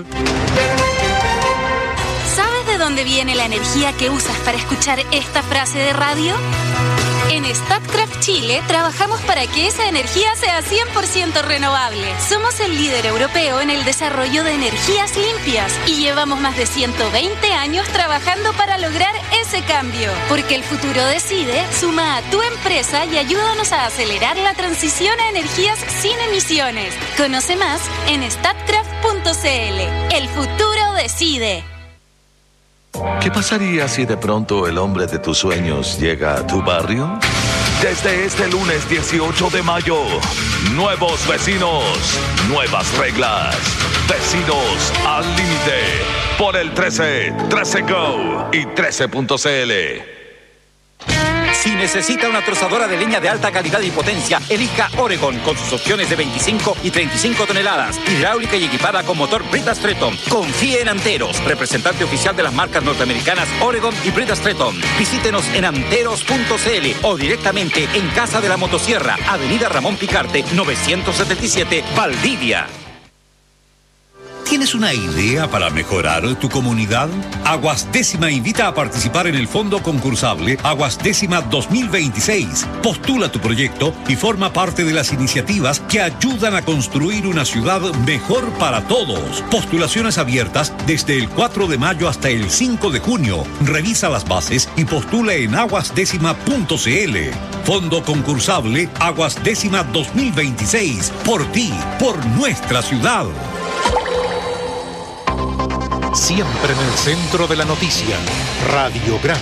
¿Sabes de dónde viene la energía que usas para escuchar esta frase de radio? En Statkraft Chile trabajamos para que esa energía sea 100% renovable. Somos el líder europeo en el desarrollo de energías limpias y llevamos más de 120 años trabajando para lograr ese cambio. Porque el futuro decide, suma a tu empresa y ayúdanos a acelerar la transición a energías sin emisiones. Conoce más en statkraft.cl. El futuro decide. ¿Qué pasaría si de pronto el hombre de tus sueños llega a tu barrio? Desde este lunes 18 de mayo, nuevos vecinos, nuevas reglas. Vecinos al límite por el 13, 13 Go y 13.cl. Si necesita una trozadora de leña de alta calidad y potencia, elija Oregon con sus opciones de 25 y 35 toneladas, hidráulica y equipada con motor Brita Stretton. Confíe en Anteros, representante oficial de las marcas norteamericanas Oregon y Brita Stretton. Visítenos en anteros.cl o directamente en Casa de la Motosierra, Avenida Ramón Picarte, 977, Valdivia. ¿Tienes una idea para mejorar tu comunidad? Aguas Décima invita a participar en el fondo concursable Aguas Décima 2026. Postula tu proyecto y forma parte de las iniciativas que ayudan a construir una ciudad mejor para todos. Postulaciones abiertas desde el 4 de mayo hasta el 5 de junio. Revisa las bases y postula en aguasdécima.cl. Fondo concursable Aguas Décima 2026. Por ti, por nuestra ciudad. Siempre en el centro de la noticia, Radiograma.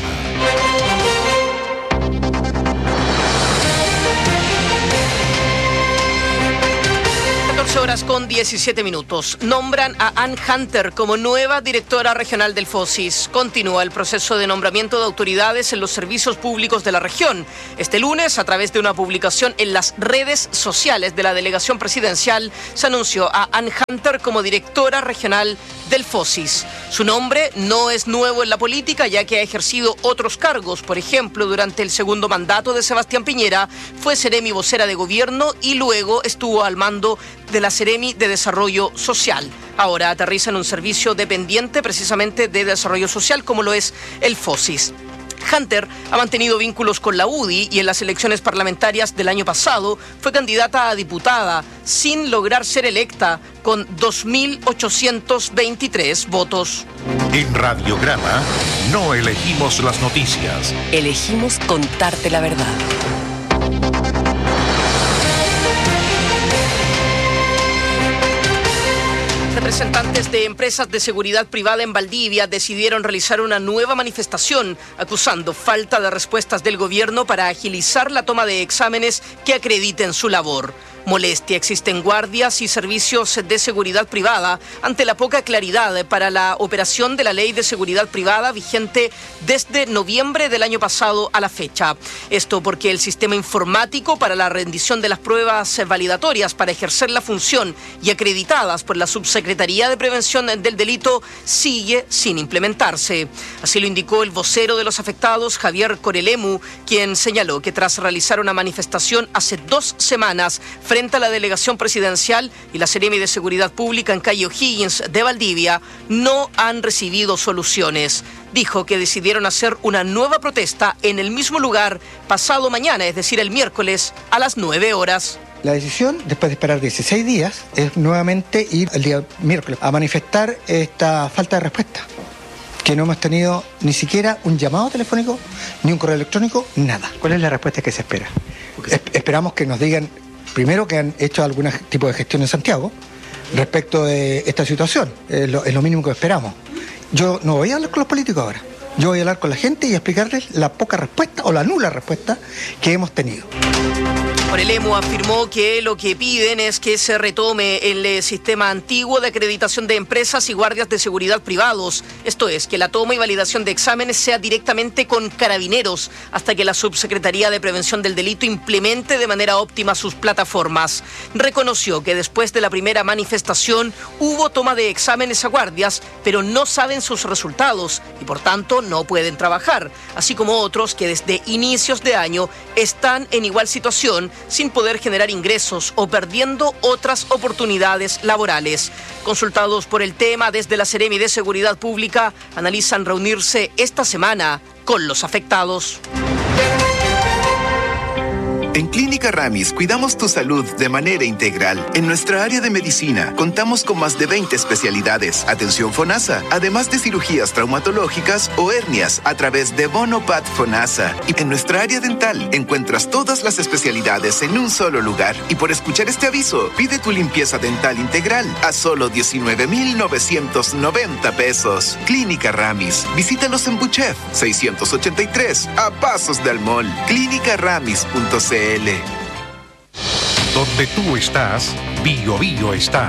14:17. Nombran a Ann Hunter como nueva directora regional del FOSIS. Continúa el proceso de nombramiento de autoridades en los servicios públicos de la región. Este lunes, a través de una publicación en las redes sociales de la delegación presidencial, se anunció a Ann Hunter como directora regional del FOSIS. Su nombre no es nuevo en la política, ya que ha ejercido otros cargos. Por ejemplo, durante el segundo mandato de Sebastián Piñera, fue seremi vocera de gobierno y luego estuvo al mando de la Seremi de Desarrollo Social. Ahora aterriza en un servicio dependiente precisamente de desarrollo social, como lo es el FOSIS. Hunter ha mantenido vínculos con la UDI y en las elecciones parlamentarias del año pasado fue candidata a diputada sin lograr ser electa con 2.823 votos. En Radiograma no elegimos las noticias. Elegimos contarte la verdad. Representantes de empresas de seguridad privada en Valdivia decidieron realizar una nueva manifestación acusando falta de respuestas del gobierno para agilizar la toma de exámenes que acrediten su labor. Molestia existe en guardias y servicios de seguridad privada ante la poca claridad para la operación de la ley de seguridad privada vigente desde noviembre del año pasado a la fecha. Esto porque el sistema informático para la rendición de las pruebas validatorias para ejercer la función y acreditadas por la Subsecretaría de Prevención del Delito sigue sin implementarse. Así lo indicó el vocero de los afectados, Javier Corelemu, quien señaló que tras realizar una manifestación hace 2 semanas frente a la delegación presidencial y la Seremi de Seguridad Pública en calle O'Higgins de Valdivia, no han recibido soluciones. Dijo que decidieron hacer una nueva protesta en el mismo lugar pasado mañana, es decir, el miércoles a las 9 horas. La decisión, después de esperar 16 días, es nuevamente ir el día miércoles a manifestar esta falta de respuesta, que no hemos tenido ni siquiera un llamado telefónico, ni un correo electrónico, nada. ¿Cuál es la respuesta que se espera? Esperamos que nos digan, primero, que han hecho algún tipo de gestión en Santiago respecto de esta situación. Es lo mínimo que esperamos. Yo no voy a hablar con los políticos ahora. Yo voy a hablar con la gente y explicarles la poca respuesta o la nula respuesta que hemos tenido. Corelemu afirmó que lo que piden es que se retome el sistema antiguo de acreditación de empresas y guardias de seguridad privados. Esto es, que la toma y validación de exámenes sea directamente con Carabineros hasta que la Subsecretaría de Prevención del Delito implemente de manera óptima sus plataformas. Reconoció que después de la primera manifestación hubo toma de exámenes a guardias, pero no saben sus resultados y por tanto no pueden trabajar, así como otros que desde inicios de año están en igual situación, sin poder generar ingresos o perdiendo otras oportunidades laborales. Consultados por el tema desde la Seremi de Seguridad Pública, analizan reunirse esta semana con los afectados. En Clínica Ramis cuidamos tu salud de manera integral. En nuestra área de medicina contamos con más de 20 especialidades, atención FONASA, además de cirugías traumatológicas o hernias a través de Bonopat FONASA. Y en nuestra área dental encuentras todas las especialidades en un solo lugar. Y por escuchar este aviso, pide tu limpieza dental integral a solo 19,990 pesos. Clínica Ramis. Visítalos en Buchef 683, a pasos del mall. Clínicaramis.cl. Donde tú estás, Bio Bio está.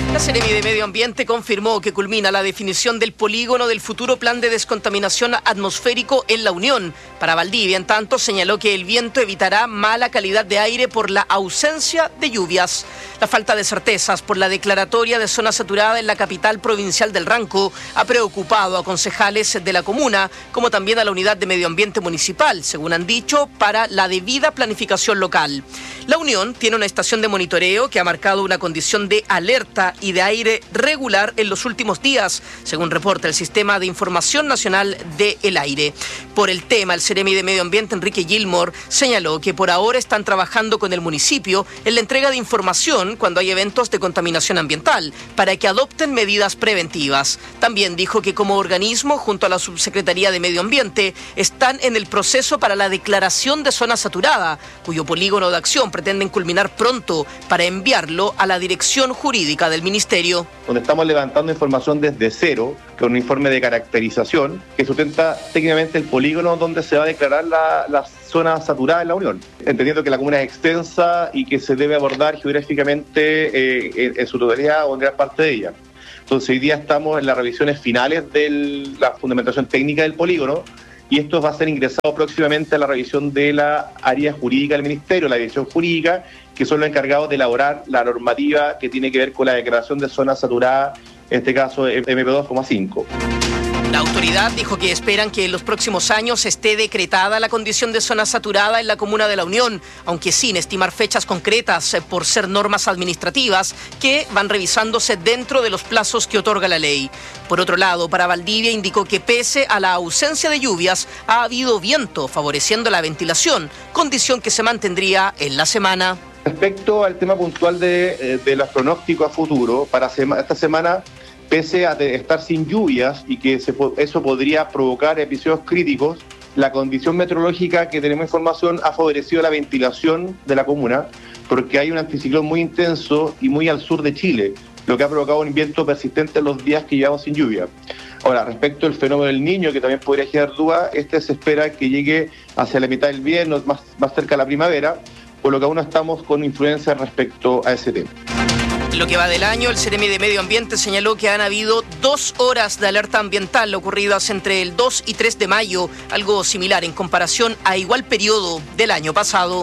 La Seremi de Medio Ambiente confirmó que culmina la definición del polígono del futuro plan de descontaminación atmosférico en La Unión. Para Valdivia, en tanto, señaló que el viento evitará mala calidad de aire por la ausencia de lluvias. La falta de certezas por la declaratoria de zona saturada en la capital provincial del Ranco ha preocupado a concejales de la comuna, como también a la unidad de medio ambiente municipal, según han dicho, para la debida planificación local. La Unión tiene una estación de monitoreo que ha marcado una condición de alerta y de aire regular en los últimos días, según reporta el Sistema de Información Nacional del Aire. Por el tema, el Seremi de Medio Ambiente, Enrique Gilmore, señaló que por ahora están trabajando con el municipio en la entrega de información cuando hay eventos de contaminación ambiental, para que adopten medidas preventivas. También dijo que como organismo, junto a la Subsecretaría de Medio Ambiente, están en el proceso para la declaración de zona saturada, cuyo polígono de acción pretenden culminar pronto para enviarlo a la dirección jurídica del Ministerio. Donde estamos levantando información desde cero, con un informe de caracterización que sustenta técnicamente el polígono donde se va a declarar la zona saturada en la Unión, entendiendo que la comuna es extensa y que se debe abordar geográficamente en su totalidad o en gran parte de ella. Entonces hoy día estamos en las revisiones finales de la fundamentación técnica del polígono y esto va a ser ingresado próximamente a la revisión de la área jurídica del Ministerio, la dirección jurídica, que son los encargados de elaborar la normativa que tiene que ver con la declaración de zona saturada, en este caso MP2,5. La autoridad dijo que esperan que en los próximos años esté decretada la condición de zona saturada en la comuna de La Unión, aunque sin estimar fechas concretas por ser normas administrativas que van revisándose dentro de los plazos que otorga la ley. Por otro lado, para Valdivia indicó que pese a la ausencia de lluvias, ha habido viento favoreciendo la ventilación, condición que se mantendría en la semana. Respecto al tema puntual de los pronósticos a futuro, para esta semana, pese a estar sin lluvias y que eso podría provocar episodios críticos, la condición meteorológica que tenemos información ha favorecido la ventilación de la comuna, porque hay un anticiclón muy intenso y muy al sur de Chile, lo que ha provocado un viento persistente en los días que llevamos sin lluvia. Ahora, respecto al fenómeno del Niño, que también podría generar dudas, se espera que llegue hacia la mitad del invierno, más cerca de la primavera, por lo que aún no estamos con influencia respecto a ese tema. En lo que va del año, el Seremi de Medio Ambiente señaló que han habido 2 horas de alerta ambiental ocurridas entre el 2 y 3 de mayo, algo similar en comparación a igual periodo del año pasado.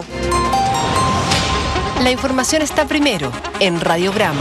La información está primero en Radiograma.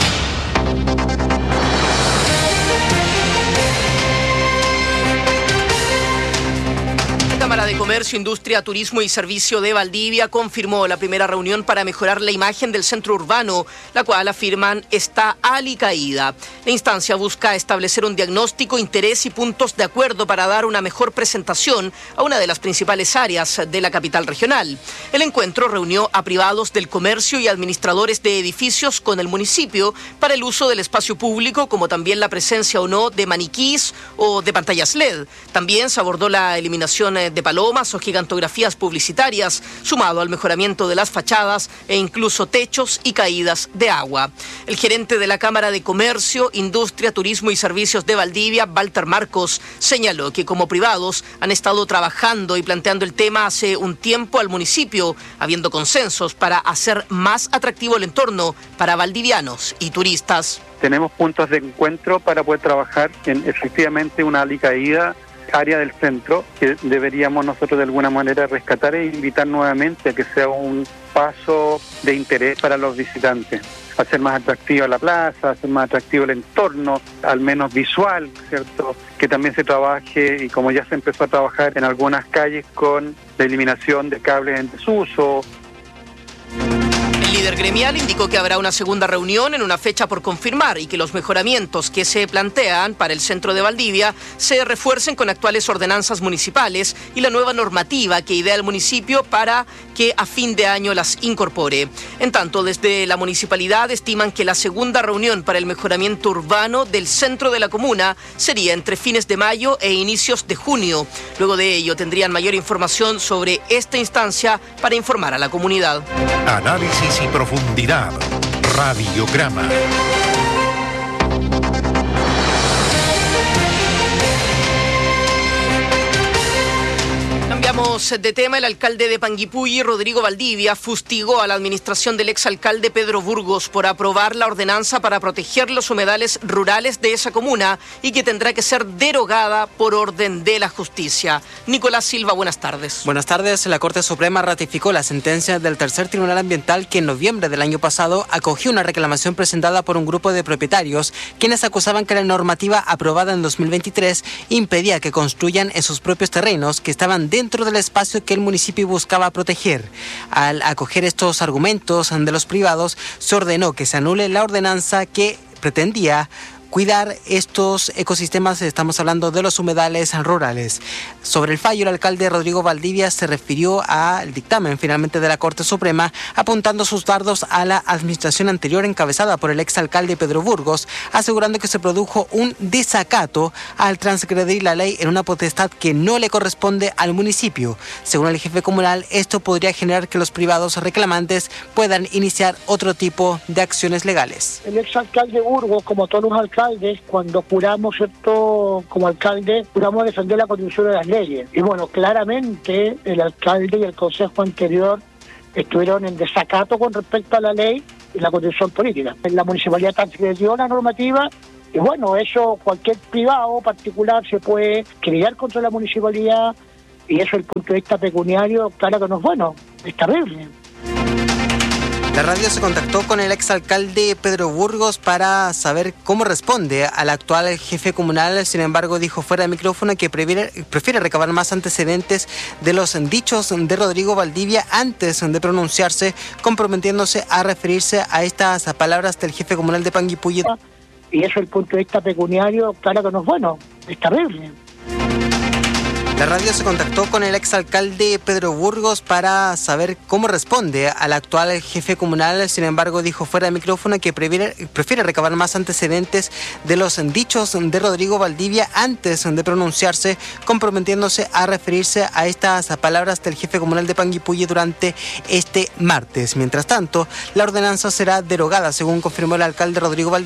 La Cámara de Comercio, Industria, Turismo y Servicio de Valdivia confirmó la primera reunión para mejorar la imagen del centro urbano, la cual afirman está alicaída. La instancia busca establecer un diagnóstico, interés y puntos de acuerdo para dar una mejor presentación a una de las principales áreas de la capital regional. El encuentro reunió a privados del comercio y administradores de edificios con el municipio para el uso del espacio público, como también la presencia o no de maniquís o de pantallas LED. También se abordó la eliminación de palomas o gigantografías publicitarias, sumado al mejoramiento de las fachadas e incluso techos y caídas de agua. El gerente de la Cámara de Comercio, Industria, Turismo y Servicios de Valdivia, Walter Marcos, señaló que como privados han estado trabajando y planteando el tema hace un tiempo al municipio, habiendo consensos para hacer más atractivo el entorno para valdivianos y turistas. Tenemos puntos de encuentro para poder trabajar en efectivamente una alicaída área del centro que deberíamos nosotros de alguna manera rescatar e invitar nuevamente a que sea un paso de interés para los visitantes, hacer más atractiva la plaza, hacer más atractivo el entorno, al menos visual, ¿cierto? Que también se trabaje, y como ya se empezó a trabajar en algunas calles, con la eliminación de cables en desuso. El líder gremial indicó que habrá una segunda reunión en una fecha por confirmar y que los mejoramientos que se plantean para el centro de Valdivia se refuercen con actuales ordenanzas municipales y la nueva normativa que idea el municipio para que a fin de año las incorpore. En tanto, desde la municipalidad estiman que la segunda reunión para el mejoramiento urbano del centro de la comuna sería entre fines de mayo e inicios de junio. Luego de ello tendrían mayor información sobre esta instancia para informar a la comunidad. Análisis y profundidad. Radiograma. Cambiamos de tema. El alcalde de Panguipulli, Rodrigo Valdivia, fustigó a la administración del exalcalde Pedro Burgos por aprobar la ordenanza para proteger los humedales rurales de esa comuna y que tendrá que ser derogada por orden de la justicia. Nicolás Silva, buenas tardes. Buenas tardes. La Corte Suprema ratificó la sentencia del Tercer Tribunal Ambiental que en noviembre del año pasado acogió una reclamación presentada por un grupo de propietarios quienes acusaban que la normativa aprobada en 2023 impedía que construyan en sus propios terrenos que estaban dentro del espacio que el municipio buscaba proteger. Al acoger estos argumentos de los privados, se ordenó que se anule la ordenanza que pretendía cuidar estos ecosistemas. Estamos hablando de los humedales rurales. Sobre el fallo, el alcalde Rodrigo Valdivia se refirió al dictamen finalmente de la Corte Suprema, apuntando sus dardos a la administración anterior encabezada por el exalcalde Pedro Burgos, asegurando que se produjo un desacato al transgredir la ley en una potestad que no le corresponde al municipio. Según el jefe comunal, esto podría generar que los privados reclamantes puedan iniciar otro tipo de acciones legales. El exalcalde Burgos, como todos los alcaldes, cuando juramos, ¿cierto?, como alcalde, juramos defender la Constitución de las leyes. Y bueno, claramente el alcalde y el consejo anterior estuvieron en desacato con respecto a la ley y la Constitución política. La municipalidad transgredió la normativa y bueno, eso cualquier privado particular se puede querellar contra la municipalidad y eso desde el punto de vista pecuniario, claro que no es bueno, es terrible. La radio se contactó con el exalcalde Pedro Burgos para saber cómo responde al actual jefe comunal. Sin embargo, dijo fuera de micrófono que prefiere recabar más antecedentes de los dichos de Rodrigo Valdivia antes de pronunciarse, comprometiéndose a referirse a estas palabras del jefe comunal de Panguipulli. Y eso desde el punto de vista pecuniario, claro que no es bueno, es terrible. La radio se contactó con el exalcalde Pedro Burgos para saber cómo responde al actual jefe comunal. Sin embargo, dijo fuera de micrófono que prefiere recabar más antecedentes de los dichos de Rodrigo Valdivia antes de pronunciarse, comprometiéndose a referirse a estas palabras del jefe comunal de Panguipulli durante este martes. Mientras tanto, la ordenanza será derogada, según confirmó el alcalde Rodrigo Valdivia.